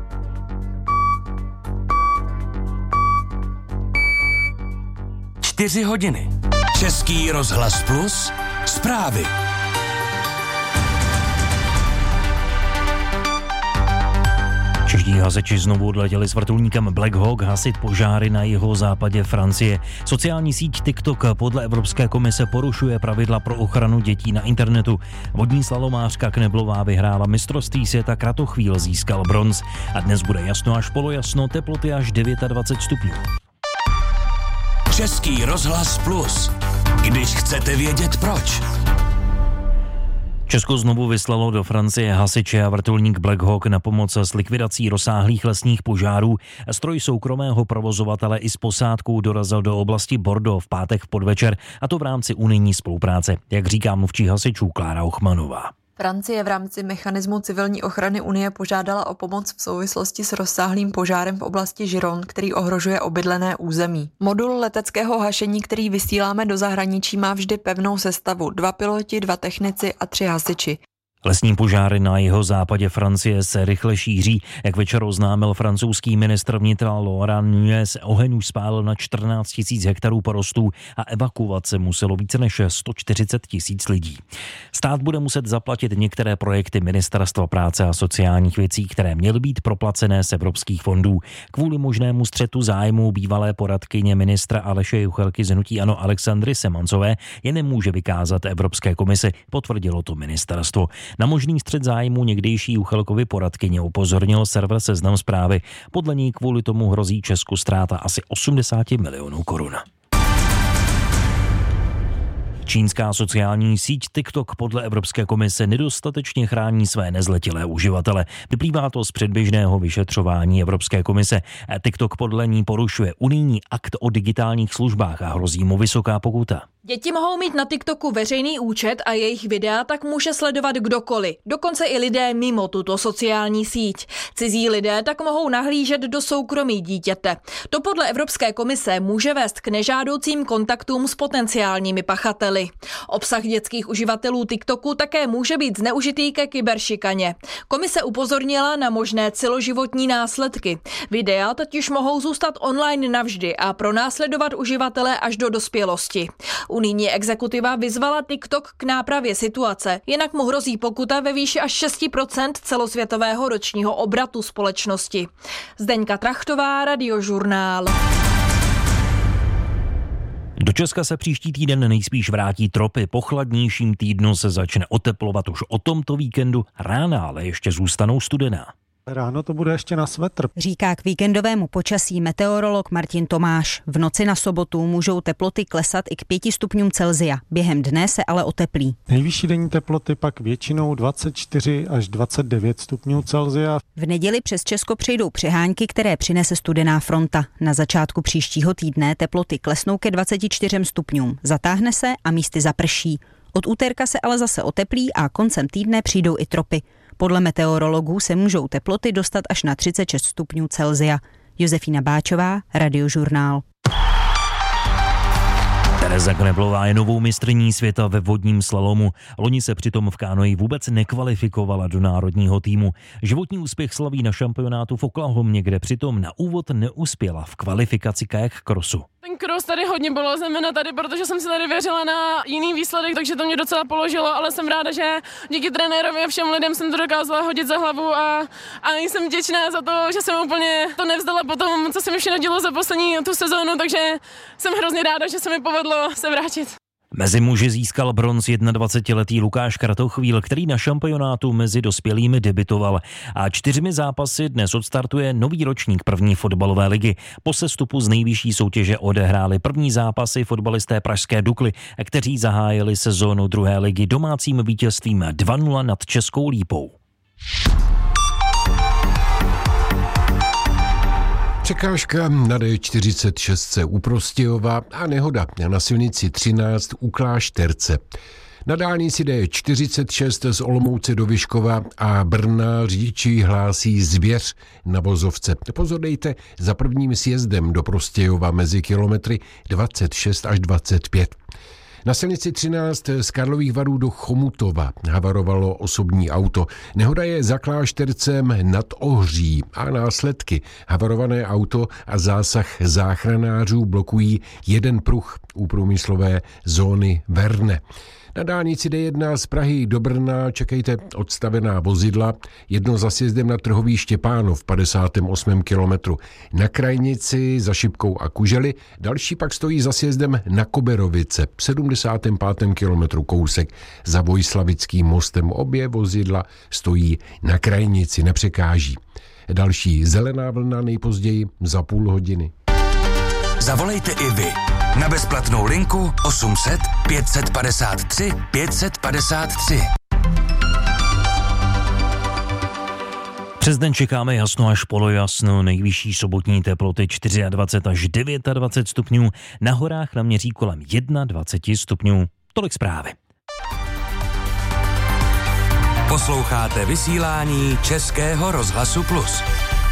Čtyři hodiny. Český rozhlas Plus. Zprávy. Čeští hasiči znovu odletěli s vrtulníkem Black Hawk hasit požáry na jihozápadě Francie. Sociální síť TikTok podle Evropské komise porušuje pravidla pro ochranu dětí na internetu. Vodní slalomářka Kneblová vyhrála mistrovství světa kratochvíl, získal bronz. A dnes bude jasno až polojasno, teploty až dvacet devět stupňů. Český rozhlas Plus. Když chcete vědět proč. Česko znovu vyslalo do Francie hasiče a vrtulník Black Hawk na pomoc s likvidací rozsáhlých lesních požárů. Stroj soukromého provozovatele i s posádkou dorazil do oblasti Bordeaux v pátek v podvečer, a to v rámci unijní spolupráce, jak říká mluvčí hasičů Klára Ochmanová. Francie v rámci mechanismu civilní ochrany Unie požádala o pomoc v souvislosti s rozsáhlým požárem v oblasti Gironde, který ohrožuje obydlené území. Modul leteckého hašení, který vysíláme do zahraničí, má vždy pevnou sestavu: dva piloti, dva technici a tři hasiči. Lesní požáry na jeho západě Francie se rychle šíří. Jak večer oznámil francouzský ministr vnitra Laurent Nunez, oheň už spálil na čtrnáct tisíc hektarů porostů a evakuace muselo více než sto čtyřicet tisíc lidí. Stát bude muset zaplatit některé projekty Ministerstva práce a sociálních věcí, které měly být proplacené z evropských fondů. Kvůli možnému střetu zájmů bývalé poradkyně ministra Aleše Juchelky z hnutí ANO Alexandry Semancové je nemůže vykázat Evropské komisi, potvrdilo to ministerstvo. Na možný střet zájmu někdejší Juchelkovy poradkyně upozornil server Seznam Zprávy. Podle ní kvůli tomu hrozí Česku ztráta asi osmdesát milionů korun. Čínská sociální síť TikTok podle Evropské komise nedostatečně chrání své nezletilé uživatele. Vyplývá to z předběžného vyšetřování Evropské komise. TikTok podle ní porušuje unijní akt o digitálních službách a hrozí mu vysoká pokuta. Děti mohou mít na TikToku veřejný účet a jejich videa tak může sledovat kdokoliv, dokonce i lidé mimo tuto sociální síť. Cizí lidé tak mohou nahlížet do soukromí dítěte. To podle Evropské komise může vést k nežádoucím kontaktům s potenciálními pachateli. Obsah dětských uživatelů TikToku také může být zneužitý ke kyberšikaně. Komise upozornila na možné celoživotní následky. Videa totiž mohou zůstat online navždy a pronásledovat uživatele až do dospělosti. Unijní exekutiva vyzvala TikTok k nápravě situace, jinak mu hrozí pokuta ve výši až šest procent celosvětového ročního obratu společnosti. Zdeňka Trachtová, Radiožurnál. Do Česka se příští týden nejspíš vrátí tropy. Po chladnějším týdnu se začne oteplovat už o tomto víkendu. Rána ale ještě zůstanou studená. Ráno to bude ještě na svetr. Říká k víkendovému počasí meteorolog Martin Tomáš. V noci na sobotu můžou teploty klesat i k pěti stupňům Celsia. Během dne se ale oteplí. Nejvyšší denní teploty pak většinou dvacet čtyři až dvacet devět stupňů Celsia. V neděli přes Česko přejdou přehánky, které přinese studená fronta. Na začátku příštího týdne teploty klesnou ke dvaceti čtyřem stupňům. Zatáhne se a místy zaprší. Od úterka se ale zase oteplí a koncem týdne přijdou i tropy. Podle meteorologů se můžou teploty dostat až na třicet šest stupňů Celsia. Josefína Báčová, Radiožurnál. Tereza Kneblová je novou mistryní světa ve vodním slalomu. Loni se přitom v kánoji vůbec nekvalifikovala do národního týmu. Životní úspěch slaví na šampionátu v Oklahomě, kde přitom na úvod neuspěla v kvalifikaci kajak crossu. Ten cross tady hodně bylo, zejména tady, protože jsem si tady věřila na jiný výsledek, takže to mě docela položilo, ale jsem ráda, že díky trenérovi a všem lidem jsem to dokázala hodit za hlavu a, a jsem vděčná za to, že jsem úplně to nevzdala po tom, co se mi všechno dělo za poslední tu sezónu, takže jsem hrozně ráda, že se mi povedlo se vrátit. Mezi muži získal bronz dvacetiletý Lukáš Kratochvíl, který na šampionátu mezi dospělými debutoval. A čtyřmi zápasy dnes odstartuje nový ročník první fotbalové ligy. Po sestupu z nejvyšší soutěže odehráli první zápasy fotbalisté pražské Dukly, kteří zahájili sezónu druhé ligy domácím vítězstvím dva nula nad Českou Lípou. Překážka na D čtyřicet šest u Prostějova a nehoda na silnici třináct u Klášterce. Na dálnici D čtyřicet šest z Olomouce do Vyškova a Brna řidiči hlásí zvěř na vozovce. Pozor dejte za prvním sjezdem do Prostějova mezi kilometry dvacet šest až dvacet pět. Na silnici třináct z Karlových Varů do Chomutova havarovalo osobní auto. Nehoda je za Kláštercem nad Ohří a následky. Havarované auto a zásah záchranářů blokují jeden pruh u průmyslové zóny Verne. Na dálnici D jedna z Prahy do Brna čekejte odstavená vozidla, jedno za sjezdem na trhový Štěpánov v padesátém osmém kilometru. Na Krajnici za Šipkou a Kužely, další pak stojí za sjezdem na Koberovice v sedmdesátém pátém kilometru kousek za Vojslavickým mostem. Obě vozidla stojí na Krajnici, nepřekáží. Další zelená vlna nejpozději za půl hodiny. Zavolejte i vy na bezplatnou linku osm set pět set padesát tři pět set padesát tři. Přes den čekáme jasno až polojasno, nejvyšší sobotní teploty dvacet čtyři až dvacet devět stupňů, na horách naměří kolem dvacet jedna stupňů. Tolik zprávy. Posloucháte vysílání Českého rozhlasu Plus.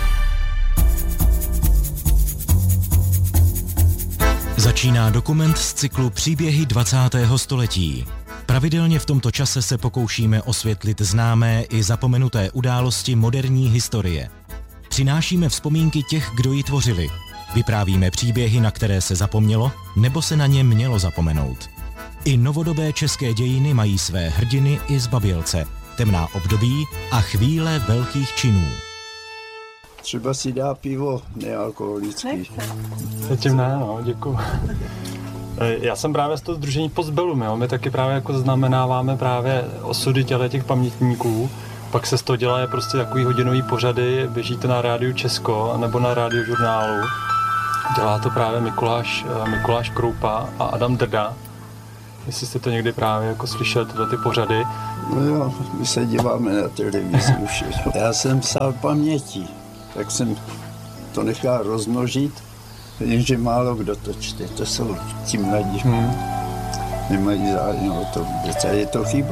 Začíná dokument z cyklu Příběhy dvacátého století. Pravidelně v tomto čase se pokoušíme osvětlit známé i zapomenuté události moderní historie. Přinášíme vzpomínky těch, kdo ji tvořili. Vyprávíme příběhy, na které se zapomnělo, nebo se na ně mělo zapomenout. I novodobé české dějiny mají své hrdiny i zbabělce, temná období a chvíle velkých činů. Třeba si dá pivo nealkoholický. Zatím ne, no, děkuju. Já jsem právě z toho sdružení Postbellum, jo. My taky právě jako zaznamenáváme právě osudy těle těch pamětníků. Pak se z toho dělá prostě takový hodinový pořady, běží to na Rádiu Česko nebo na Radiožurnálu. Dělá to právě Mikuláš, Mikuláš Kroupa a Adam Drda. Jestli jste to někdy právě jako slyšeli, tyhle ty pořady. No jo, my se díváme na televizi už. Já jsem psal paměti, tak jsem to nechal rozmnožit, jenže málo kdo to čte, to jsou ti mladí. Hmm. Nemají zájem o to vůbec a je to chyba.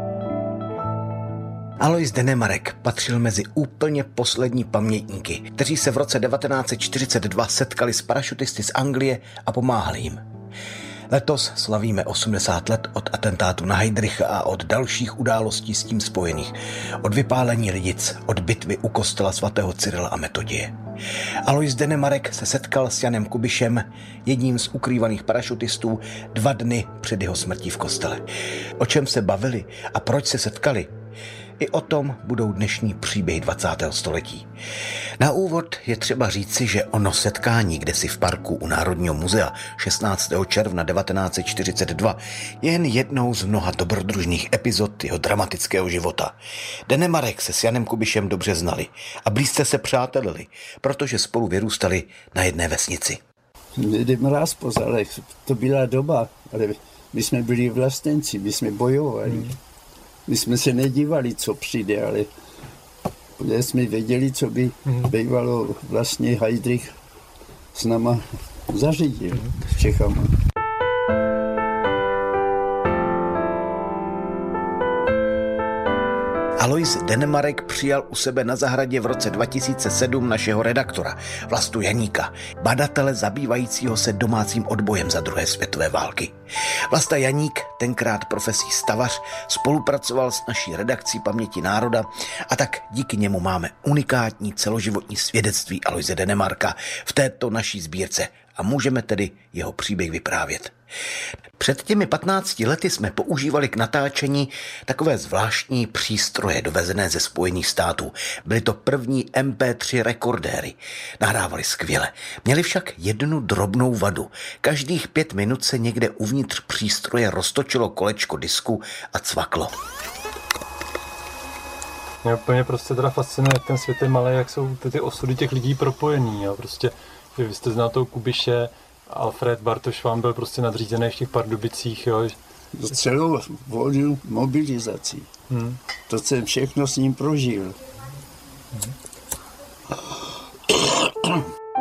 Alois Denemarek patřil mezi úplně poslední pamětníky, kteří se v roce devatenáct set čtyřicet dva setkali s parašutisty z Anglie a pomáhali jim. Letos slavíme osmdesát let od atentátu na Heydricha a od dalších událostí s tím spojených. Od vypálení Lidic, od bitvy u kostela svatého Cyrila a Metodie. Alois Denemarek se setkal s Janem Kubišem, jedním z ukrývaných parašutistů, dva dny před jeho smrtí v kostele. O čem se bavili a proč se setkali? I o tom budou dnešní příběhy dvacátého století. Na úvod je třeba říci, že ono setkání kdesi v parku u Národního muzea šestnáctého června devatenáct set čtyřicet dva je jen jednou z mnoha dobrodružných epizod jeho dramatického života. Denemarek se s Janem Kubišem dobře znali a blízce se přátelili, protože spolu vyrůstali na jedné vesnici. Jde mráz po zálech, to byla doba, ale my jsme byli vlastenci, my jsme bojovali. Hmm. My jsme se nedívali, co přijde, ale jsme věděli, co by bývalo vlastně Heydrich s náma zařídil s Čechama. Alois Denemarek přijal u sebe na zahradě v roce dva tisíce sedm našeho redaktora, Vlastu Janíka, badatele zabývajícího se domácím odbojem za druhé světové války. Vlasta Janík, tenkrát profesí stavař, spolupracoval s naší redakcí Paměti národa a tak díky němu máme unikátní celoživotní svědectví Aloise Denemarka v této naší sbírce a můžeme tedy jeho příběh vyprávět. Před těmi patnácti lety jsme používali k natáčení takové zvláštní přístroje dovezené ze Spojených států. Byly to první em pé tři rekordéry. Nahrávali skvěle. Měli však jednu drobnou vadu. Každých pět minut se někde uvnitř přístroje roztočilo kolečko disku a cvaklo. Mě úplně prostě teda fascinuje, jak ten svět je malý, jak jsou ty, ty osudy těch lidí propojený. Jo. Prostě, vy jste znal toho Kubiše, Alfred Bartoš vám byl prostě nadřízený v těch Pardubicích, jo. Celou volnou mobilizací. Hmm. To jsem všechno s ním prožil. Hmm.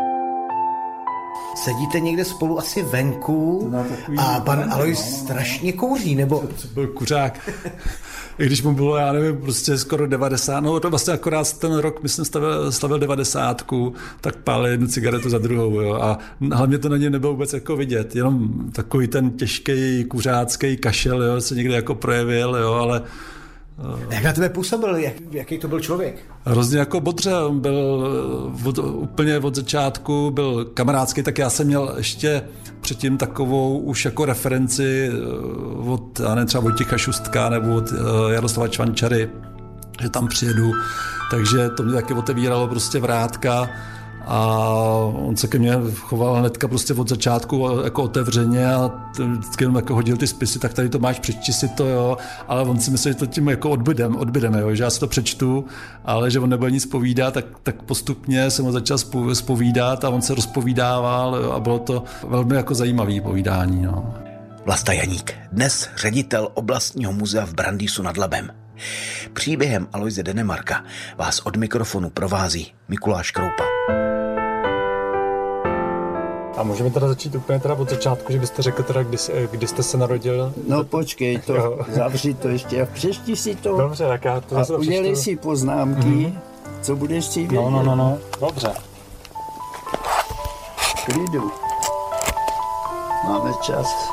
Sedíte někde spolu asi venku a pan Alois strašně kouří, nebo? To byl kuřák. I když mu bylo, já nevím, prostě skoro devadesát, no to vlastně akorát ten rok, myslím, stavil, slavil devadesátku, tak pálil jednu cigaretu za druhou, jo, a hlavně to na něm nebylo vůbec jako vidět, jenom takový ten těžký kuřácký kašel, jo, se někde jako projevil, jo, ale... Jak na tebe působil, jak, jaký to byl člověk? Hrozně jako bodře, on byl od, úplně od začátku, byl kamarádský, tak já jsem měl ještě předtím takovou už jako referenci od, já nevím, třeba Vojtěcha Šustka nebo od Jaroslava Čvančary, že tam přijedu, takže to mě taky otevíralo prostě vrátka A on se ke mně choval hnedka prostě od začátku jako otevřeně a vždycky jenom jako hodil ty spisy, tak tady to máš, přečti si to, jo. Ale on si myslel, že to tím jako odbydem, odbydeme, jo, že já si to přečtu, ale že on nebude nic povídat, tak, tak postupně jsem ho začal zpovídat a on se rozpovídával, jo, a bylo to velmi jako zajímavé povídání, no. Vlasta Janík, dnes ředitel oblastního muzea v Brandýsu nad Labem. Příběhem Aloise Denemarka vás od mikrofonu provází Mikuláš Kroupa. A můžeme teda začít úplně teda od začátku, že byste řekl teda, kdy, kdy jste se narodil? No počkej, to zavři to ještě a přečti si to. Dobře, tak já to a udělej si poznámky, mm-hmm. co budeš si vědět. No, no, no, no, dobře. Klidu. Máme čas.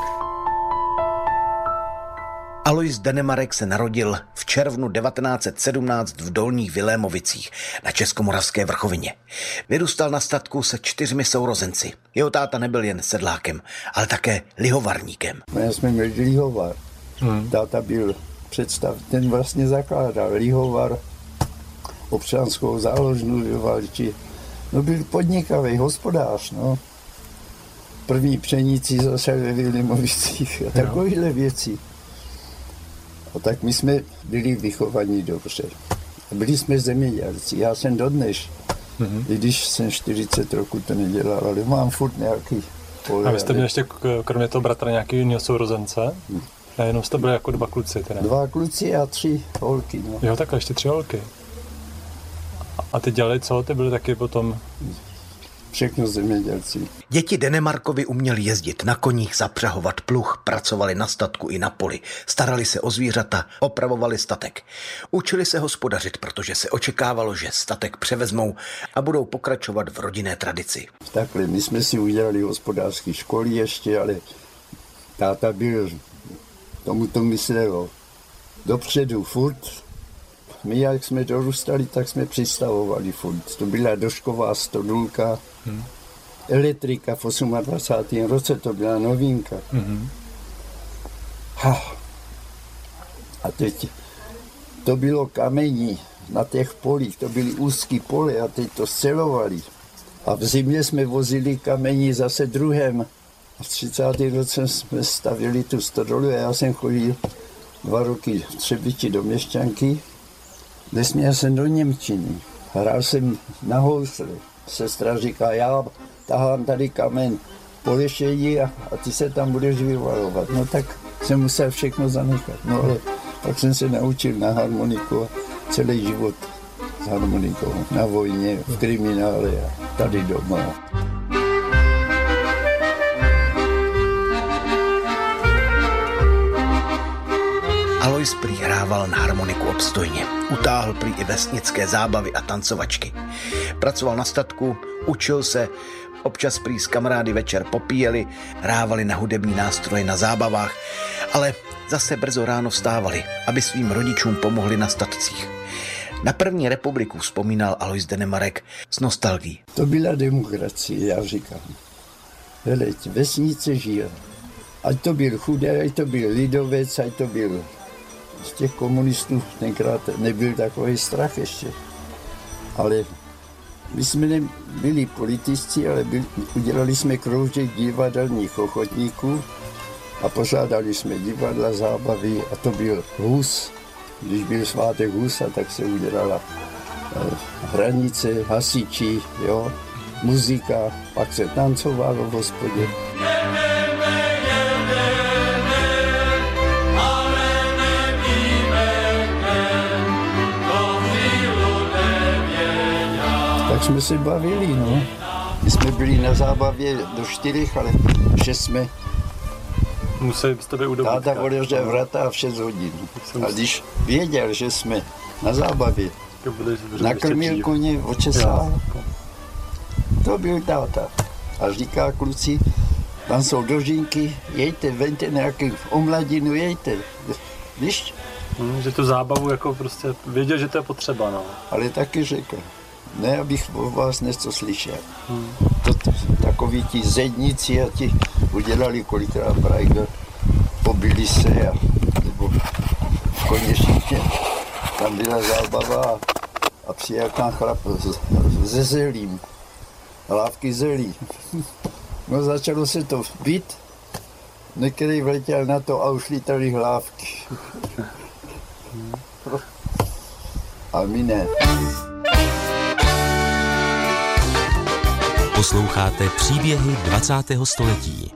Alois Denemarek se narodil v červnu devatenáct set sedmnáct v Dolních Vilémovicích na Českomoravské vrchovině. Vyrůstal na statku se čtyřmi sourozenci. Jeho táta nebyl jen sedlákem, ale také lihovarníkem. My jsme měli lihovar. Hmm. Táta byl představ, ten vlastně zakládal lihovar, občanskou záložnu vyvalčí. No byl podnikavý hospodář, no. První pšenici zase ve Vilémovicích a takovýhle věci. A tak my jsme byli vychovaní dobře. A byli jsme zemědělci. Já jsem dodnes, mm-hmm. i když jsem čtyřicet roků to nedělal, ale mám furt nějaký pole. A vy jste měli ještě kromě toho bratra nějaký jiného sourozence? Hmm. A jenom jste byli jako dva kluci, teda? Dva kluci a tři holky, no. Jo, takhle, ještě tři holky. A ty dělali co? Ty byli taky potom... Všechno zemědělci. Děti Denemarkovi uměli jezdit na koních, zapřahovat pluh, pracovali na statku i na poli, starali se o zvířata, opravovali statek. Učili se hospodařit, protože se očekávalo, že statek převezmou a budou pokračovat v rodinné tradici. Takhle, my jsme si udělali hospodářské školy ještě, ale táta byl, tomu to myslelo, dopředu furt. My, jak jsme dorůstali, tak jsme přistavovali furt. To byla došková stodulka, hmm. elektrika v dvacátém osmém roce, to byla novinka. Hmm. Ha. A teď to bylo kamení na těch polích, to byly úzký pole a teď to scelovali. A v zimě jsme vozili kamení zase druhem. A v třicátém roce jsme stavili tu stodolu a já jsem chodil dva roky v Třebíči do Měšťanky. Nesměl jsem do němčiny. Hrál jsem na housle. Sestra říká, já tahám tady kamen po lešeji a, a ty se tam budeš vyvalovat. No tak jsem musel všechno zanechat. No ale pak jsem se naučil na harmoniku a celý život s harmonikou. Na vojně, v kriminále a tady doma. Alois prý hrával na harmoniku obstojně. Utáhl prý i vesnické zábavy a tancovačky. Pracoval na statku, učil se, občas prý s kamarády večer popíjeli, hrávali na hudební nástroje na zábavách, ale zase brzo ráno vstávali, aby svým rodičům pomohli na statcích. Na první republiku vzpomínal Alois Denemarek s nostalgií. To byla demokracie, já říkám. Hleď, vesnice žije. Ať to byl chudý, ať to byl lidovec, ať to byl... Z těch komunistů tenkrát nebyl takový strach ještě. Ale my jsme nebyli politici, ale byli, udělali jsme kroužek divadelních ochotníků a pořádali jsme divadla, zábavy a to byl Hus. Když byl svátek Husa, tak se udělala eh, hranice, hasiči, jo, muzika, pak se tancovalo v hospodě. Tak jsme se bavili, no. My jsme byli na zábavě do čtyřech, ale šest jsme... Museli byste být u dobytka. Táta otevřel vrata a v šest hodin. A když věděl, že jsme na zábavě, nakrmil koně, očesal. To byl táta. A říká kluci, tam jsou dožínky, jejte, vente nějaký omladinu, jejte. Víš? Hmm, že tu zábavu jako prostě věděl, že to je potřeba, no. Ale taky řekl. Ne, abych o vás něco slyšel. Hmm. To, to, takoví ti zedníci a ti udělali kolikrát brajgl, pobili se a nebo konečně tam byla zábava a přijel tam chlap se zelím. hlávky zelí. No začalo se to být, některý vletěl na to a už lítaly hlávky. A my ne. Posloucháte příběhy dvacátého století.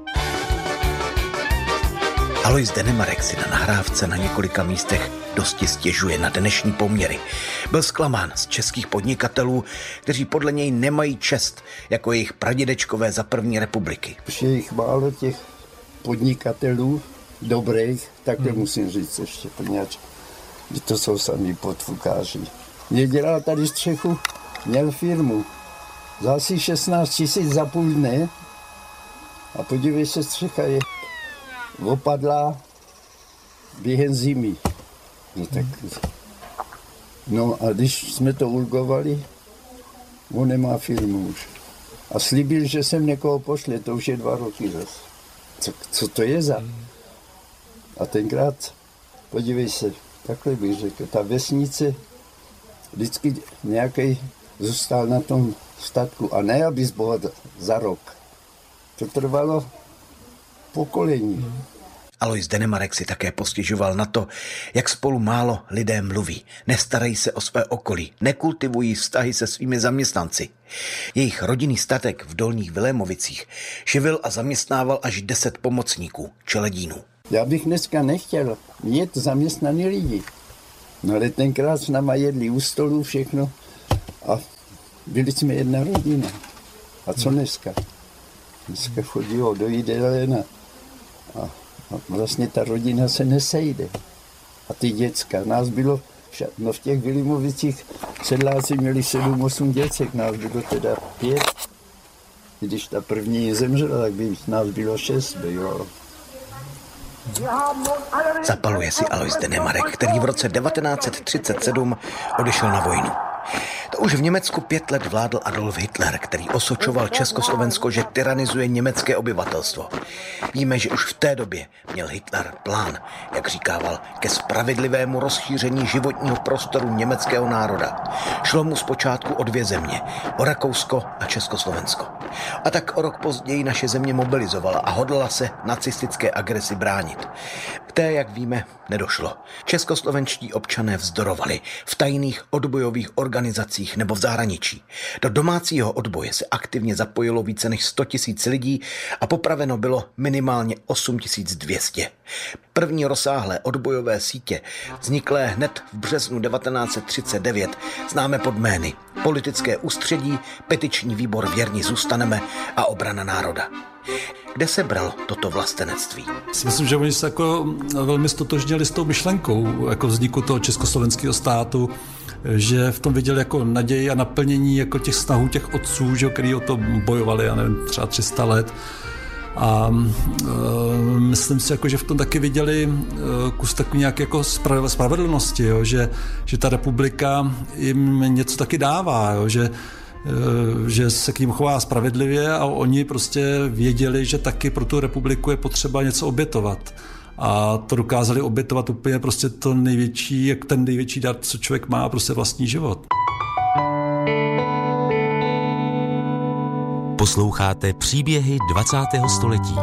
Alois Denemarek si na nahrávce na několika místech dosti stěžuje na dnešní poměry. Byl zklamán z českých podnikatelů, kteří podle něj nemají čest jako jejich pradědečkové za první republiky. Už je jich málo těch podnikatelů dobrých, takhle hmm. musím říct ještě, poněvadž to jsou sami podfukáři. Mě dělal tady střechu, měl firmu za asi šestnáct tisíc za půl dne a podívej se, střecha je opadla během zimy. No, tak, no a když jsme to urgovali, on nemá firmu už. A slíbil, že sem někoho pošle, to už je dva roky zase. Co, co to je za? A tenkrát, podívej se, takhle bych řekl, ta vesnice vždycky nějaký zůstal na tom statku a ne, aby zbohatl za rok. To trvalo pokolení. Alois Denemarek si také postěžoval na to, jak spolu málo lidé mluví, nestarají se o své okolí, nekultivují vztahy se svými zaměstnanci. Jejich rodinný statek v Dolních Vilémovicích živil a zaměstnával až deset pomocníků, čeledínů. Já bych dneska nechtěl mít zaměstnaný lidi. No ale tenkrát s náma jedli u stolu všechno a byli jsme jedna rodina. A co dneska? Dneska chodilo do jídelny a, a vlastně ta rodina se nesejde. A ty děcka, nás bylo, no v těch Vilémovicích sedláci měli sedm, osm děcek, nás bylo teda pět. Když ta první zemřela, tak by nás bylo šest, jo. Zapaluje si Alois Denemarek, který v roce devatenáct set třicet sedm odešel na vojnu. To už v Německu pět let vládl Adolf Hitler, který osočoval Československo, že tyranizuje německé obyvatelstvo. Víme, že už v té době měl Hitler plán, jak říkával, ke spravedlivému rozšíření životního prostoru německého národa. Šlo mu zpočátku o dvě země, o Rakousko a Československo. A tak o rok později naše země mobilizovala a hodlala se nacistické agresi bránit. K té, jak víme, nedošlo. Českoslovenští občané vzdorovali v tajných odbojových organizacích nebo v zahraničí. Do domácího odboje se aktivně zapojilo více než sto tisíc lidí a popraveno bylo minimálně osm tisíc dvě stě. První rozsáhlé odbojové sítě, vzniklé hned v březnu devatenáct set třicet devět, známe pod jmény Politické ústředí, Petiční výbor Věrní zůstaneme a Obrana národa. Kde se bralo toto vlastenectví? Myslím, že oni se jako velmi stotožnili s tou myšlenkou jako vzniku toho československého státu, že v tom viděli jako naději a naplnění jako těch snahů těch otců, že, který o to bojovali, já nevím, třeba tři sta let. A e, myslím si, jako, že v tom taky viděli e, kus takový nějaké jako spravedlnosti, jo, že, že ta republika jim něco taky dává, jo, že že se k ním chová spravedlivě a oni prostě věděli, že taky pro tu republiku je potřeba něco obětovat. A to dokázali obětovat úplně prostě to největší, jak ten největší dar, co člověk má, prostě vlastní život. Posloucháte příběhy dvacátého století.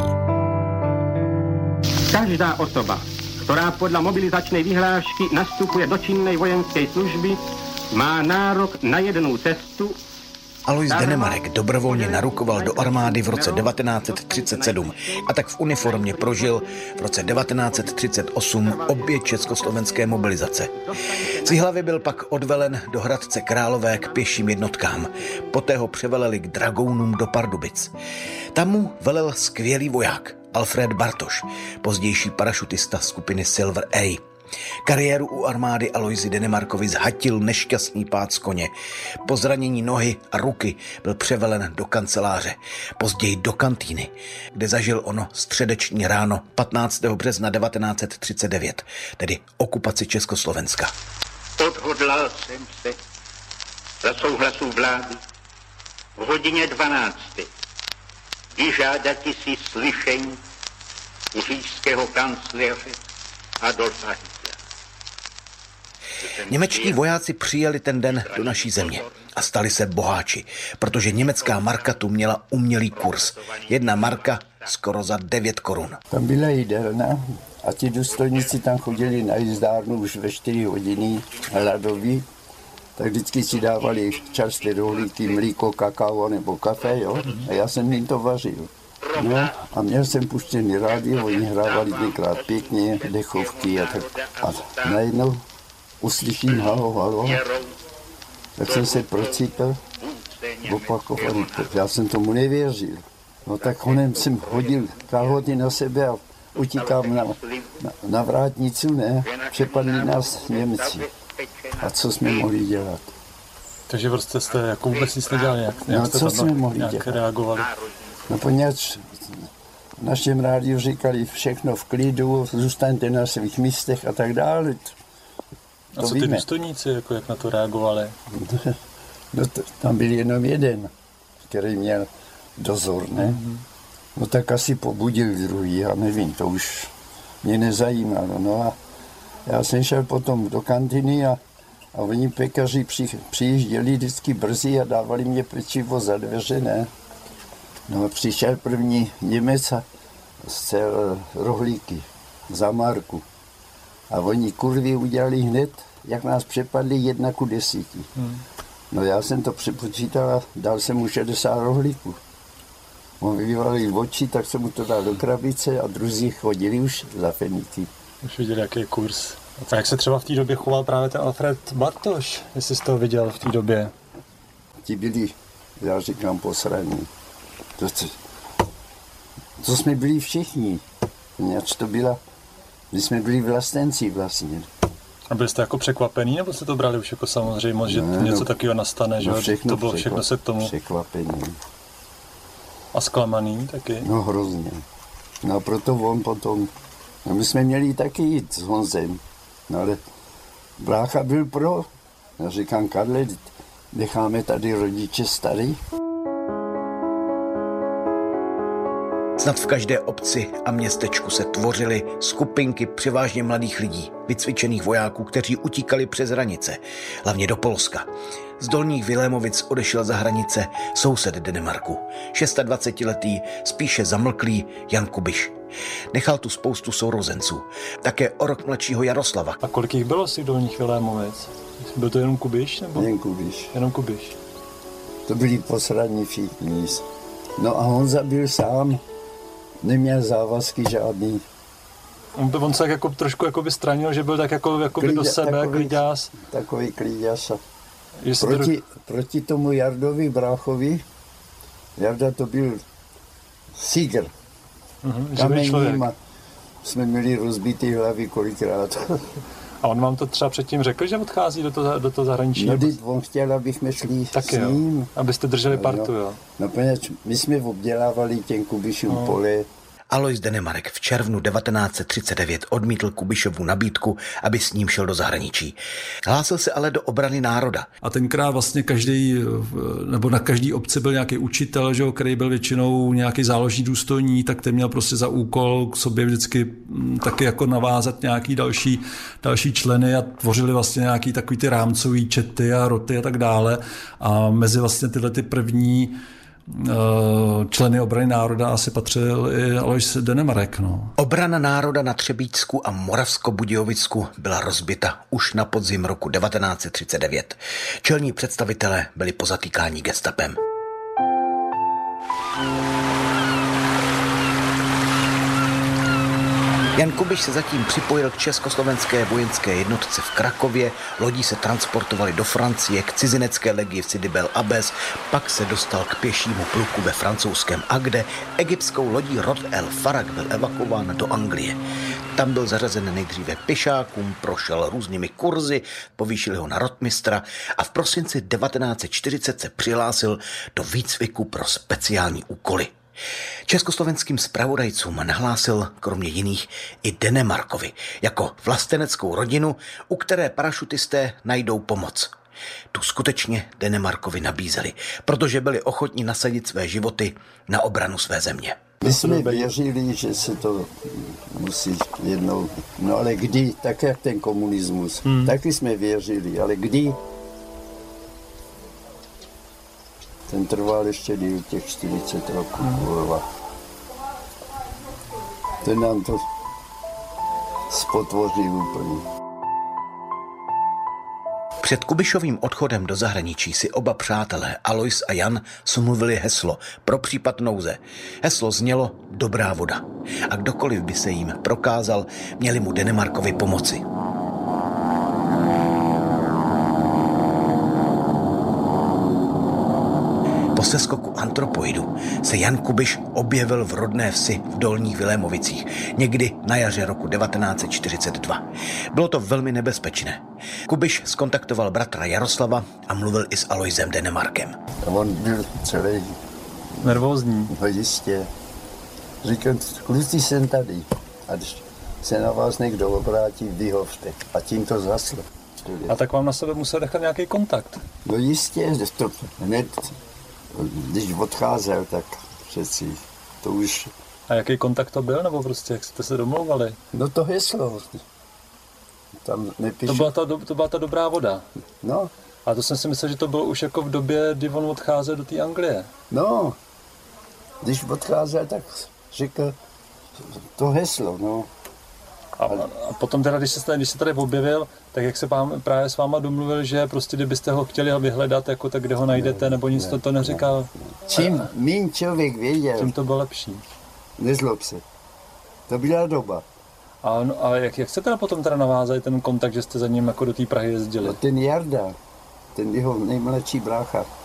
Každá osoba, ktorá podľa mobilizačnej vyhlášky nastupuje do činnej vojenskej služby, má nárok na jednu cestu. Alois Denemarek dobrovolně narukoval do armády v roce devatenáct set třicet sedm a tak v uniformě prožil v roce devatenáct set třicet osm obě československé mobilizace. Z Jihlavy byl pak odvelen do Hradce Králové k pěším jednotkám. Poté ho převeleli k dragounům do Pardubic. Tam mu velel skvělý voják Alfred Bartoš, pozdější parašutista skupiny Silver A. Kariéru u armády Aloisi Denemarkovi zhatil nešťastný pád z koně. Po zranění nohy a ruky byl převelen do kanceláře, později do kantýny, kde zažil ono středeční ráno patnáctého března devatenáct set třicet devět, tedy okupaci Československa. Odhodlal jsem se za souhlasu vlády v hodině dvanácté vyžádati si slyšení u říšského kancléře Adolfa Hitlera. Němečtí vojáci přijeli ten den do naší země a stali se boháči, protože německá marka tu měla umělý kurz. Jedna marka skoro za devět korun. Tam byla jídelna a ti důstojníci tam chodili na jízdárnu už ve čtyři hodiny hladoví, tak vždycky si dávali čerstvé rohlíky, mlíko, kakao nebo kafe, jo? A já jsem jim to vařil. No a měl jsem puštěný rádio, oni hrávali tenkrát pěkně, dechovky a tak. A najednou uslyším halo, halo, tak jsem se procípil, opakovaný, já jsem tomu nevěřil. No tak honem jsem hodil kalhoty na sebe a utíkám na, na, na vrátnicu, ne, přepadli nás Němci. A co jsme mohli dělat? Takže prostě jste jako vůbec nic nedělali, jak, no, co jsme mohli nějak dělat? reagovali? No poněvadž v našem rádiu říkali všechno v klidu, zůstaňte na svých místech a tak dále. To a co víme. Ty důstojníci, jako jak na to reagovali? No to, tam byl jenom jeden, který měl dozor, ne? Mm-hmm. No tak asi pobudil druhý, já nevím, to už mě nezajímalo. No a já jsem šel potom do kantiny a, a oni pekaři při, přijížděli vždycky brzy a dávali mě pečivo za dveře, ne? No a přišel první Němec a zcel rohlíky za marku. A oni kurvy udělali hned, jak nás přepadli jedna ku desíti. Hmm. No já jsem to přepočítal a dal jsem mu šedesát rohlíků. On vyvali oči, tak jsem mu to dal do krabice a druzí chodili už za feníky. Už viděli, jaký je kurz. A jak se třeba v té době choval právě ten Alfred Bartoš, jestli jsi to viděl v té době? Ti byli, já říkám, posraní. To, to, to jsme byli všichni. Nějak to byla, my jsme byli vlastenci vlastně. A byli jste jako překvapený, nebo jste to brali už jako samozřejmost, že ne, něco no, takového nastane, že no všechno, to bylo všechno se k tomu... Překvapený. A zklamaný taky? No hrozně. No proto on potom, no my jsme měli taky jít s Honzem, no ale brácha byl pro. Já říkám, Karle, necháme tady rodiče starý. Snad v každé obci a městečku se tvořily skupinky převážně mladých lidí, vycvičených vojáků, kteří utíkali přes hranice, hlavně do Polska. Z Dolních Vilémovic odešel za hranice soused Denemarku, dvacetišestiletý, spíše zamlklý Jan Kubiš. Nechal tu spoustu sourozenců, také o rok mladšího Jaroslava. A kolik jich bylo si Dolních Vilémovic? Byl to jenom Kubiš? Nebo? Jen Kubiš. Jenom Kubiš. To byli posradní všichni. No a Honza byl sám, neměl závazky žádný. On, on se jako trošku jako by stranil, že byl tak jako, jako Klíďa, do sebe, takový, klíďás. Takový klíďás. Dru... Proti, proti tomu Jardovi bráchovi, Jarda to byl sígr. Uh-huh, Kamením a jsme měli rozbitý hlavy kolikrát. A on vám to třeba předtím řekl, že odchází do toho, do toho zahraničí? No, když on chtěl, abychom šli tak s ním. Jo, abyste drželi partu, no, jo? No, poněč, my jsme obdělávali těm Kubišům no. pole. Alois Denemarek v červnu devatenáct set třicet devět odmítl Kubišovu nabídku, aby s ním šel do zahraničí. Hlásil se ale do obrany národa. A tenkrát vlastně každý, nebo na každý obci byl nějaký učitel, že, který byl většinou nějaký záložní důstojník, tak ten měl prostě za úkol k sobě vždycky taky jako navázat nějaký další, další členy a tvořili vlastně nějaký takový ty rámcový čety a roty a tak dále. A mezi vlastně tyhle ty první členy obrany národa asi patřil i Alois Denemarek. No. Obrana národa na Třebíčsku a Moravsko-Budějovicku byla rozbita už na podzim roku devatenáct set třicet devět. Čelní představitelé byli pozatýkáni gestapem. Jan Kubiš se zatím připojil k československé vojenské jednotce v Krakově, lodí se transportovali do Francie k cizinecké legii v Sidi Bel Abbes, pak se dostal k pěšímu pluku ve francouzském Agde, egyptskou lodí Rod el Farag byl evakuován do Anglie. Tam byl zařazen nejdříve pěšákům, prošel různými kurzy, povýšili ho na rotmistra a v prosinci devatenáct set čtyřicet se přihlásil do výcviku pro speciální úkoly. Československým zpravodajcům nahlásil kromě jiných i Denemarkovi jako vlasteneckou rodinu, u které parašutisté najdou pomoc. Tu skutečně Denemarkovi nabízeli, protože byli ochotni nasadit své životy na obranu své země. My jsme věřili, že se to musí jednou, no ale kdy, tak jak ten komunismus, hmm. taky jsme věřili, ale kdy? Ten trval ještě díl těch čtyřicet roků, hmm. Ten nám to spotvořil úplně. Před Kubišovým odchodem do zahraničí si oba přátelé Alois a Jan smluvili heslo pro případ nouze. Heslo znělo dobrá voda. A kdokoliv by se jim prokázal, měli mu Denemarkovi pomoci. Po seskoku antropoidu se Jan Kubiš objevil v rodné vsi v Dolních Vilémovicích někdy na jaře roku devatenáct set čtyřicet dva. Bylo to velmi nebezpečné. Kubiš skontaktoval bratra Jaroslava a mluvil i s Aloisem Denemarkem. A on byl celý nervózní. No jistě. Říkal, kluci jsem tady. A když se na vás někdo obrátí, vyhovte. A tím to zaslo. A tak vám na sebe musel nechat nějaký kontakt? No jistě, to hned, když odcházel, tak přeci to už... A jaký kontakt to byl, nebo prostě jak jste se domlouvali? No to heslo. Tam nepíšu... To byla ta, to byla ta dobrá voda? No. A to jsem si myslel, že to bylo už jako v době, kdy on odcházel do té Anglie. No. Když odcházel, tak řekl to heslo, no. A, a potom teda, když se, když se tady objevil, tak jak se pán, právě s váma domluvil, že prostě kdybyste ho chtěli vyhledat, jako, tak kde ho najdete, ne, nebo nic ne, to, to neříkal? Ne, ne. Čím míň člověk věděl, tím to bylo lepší. Nezlob se. To byla doba. A, no, a jak, jak se teda potom teda navázali ten kontakt, že jste za ním jako do té Prahy jezdili? No ten Jarda, ten jeho nejmladší brácha,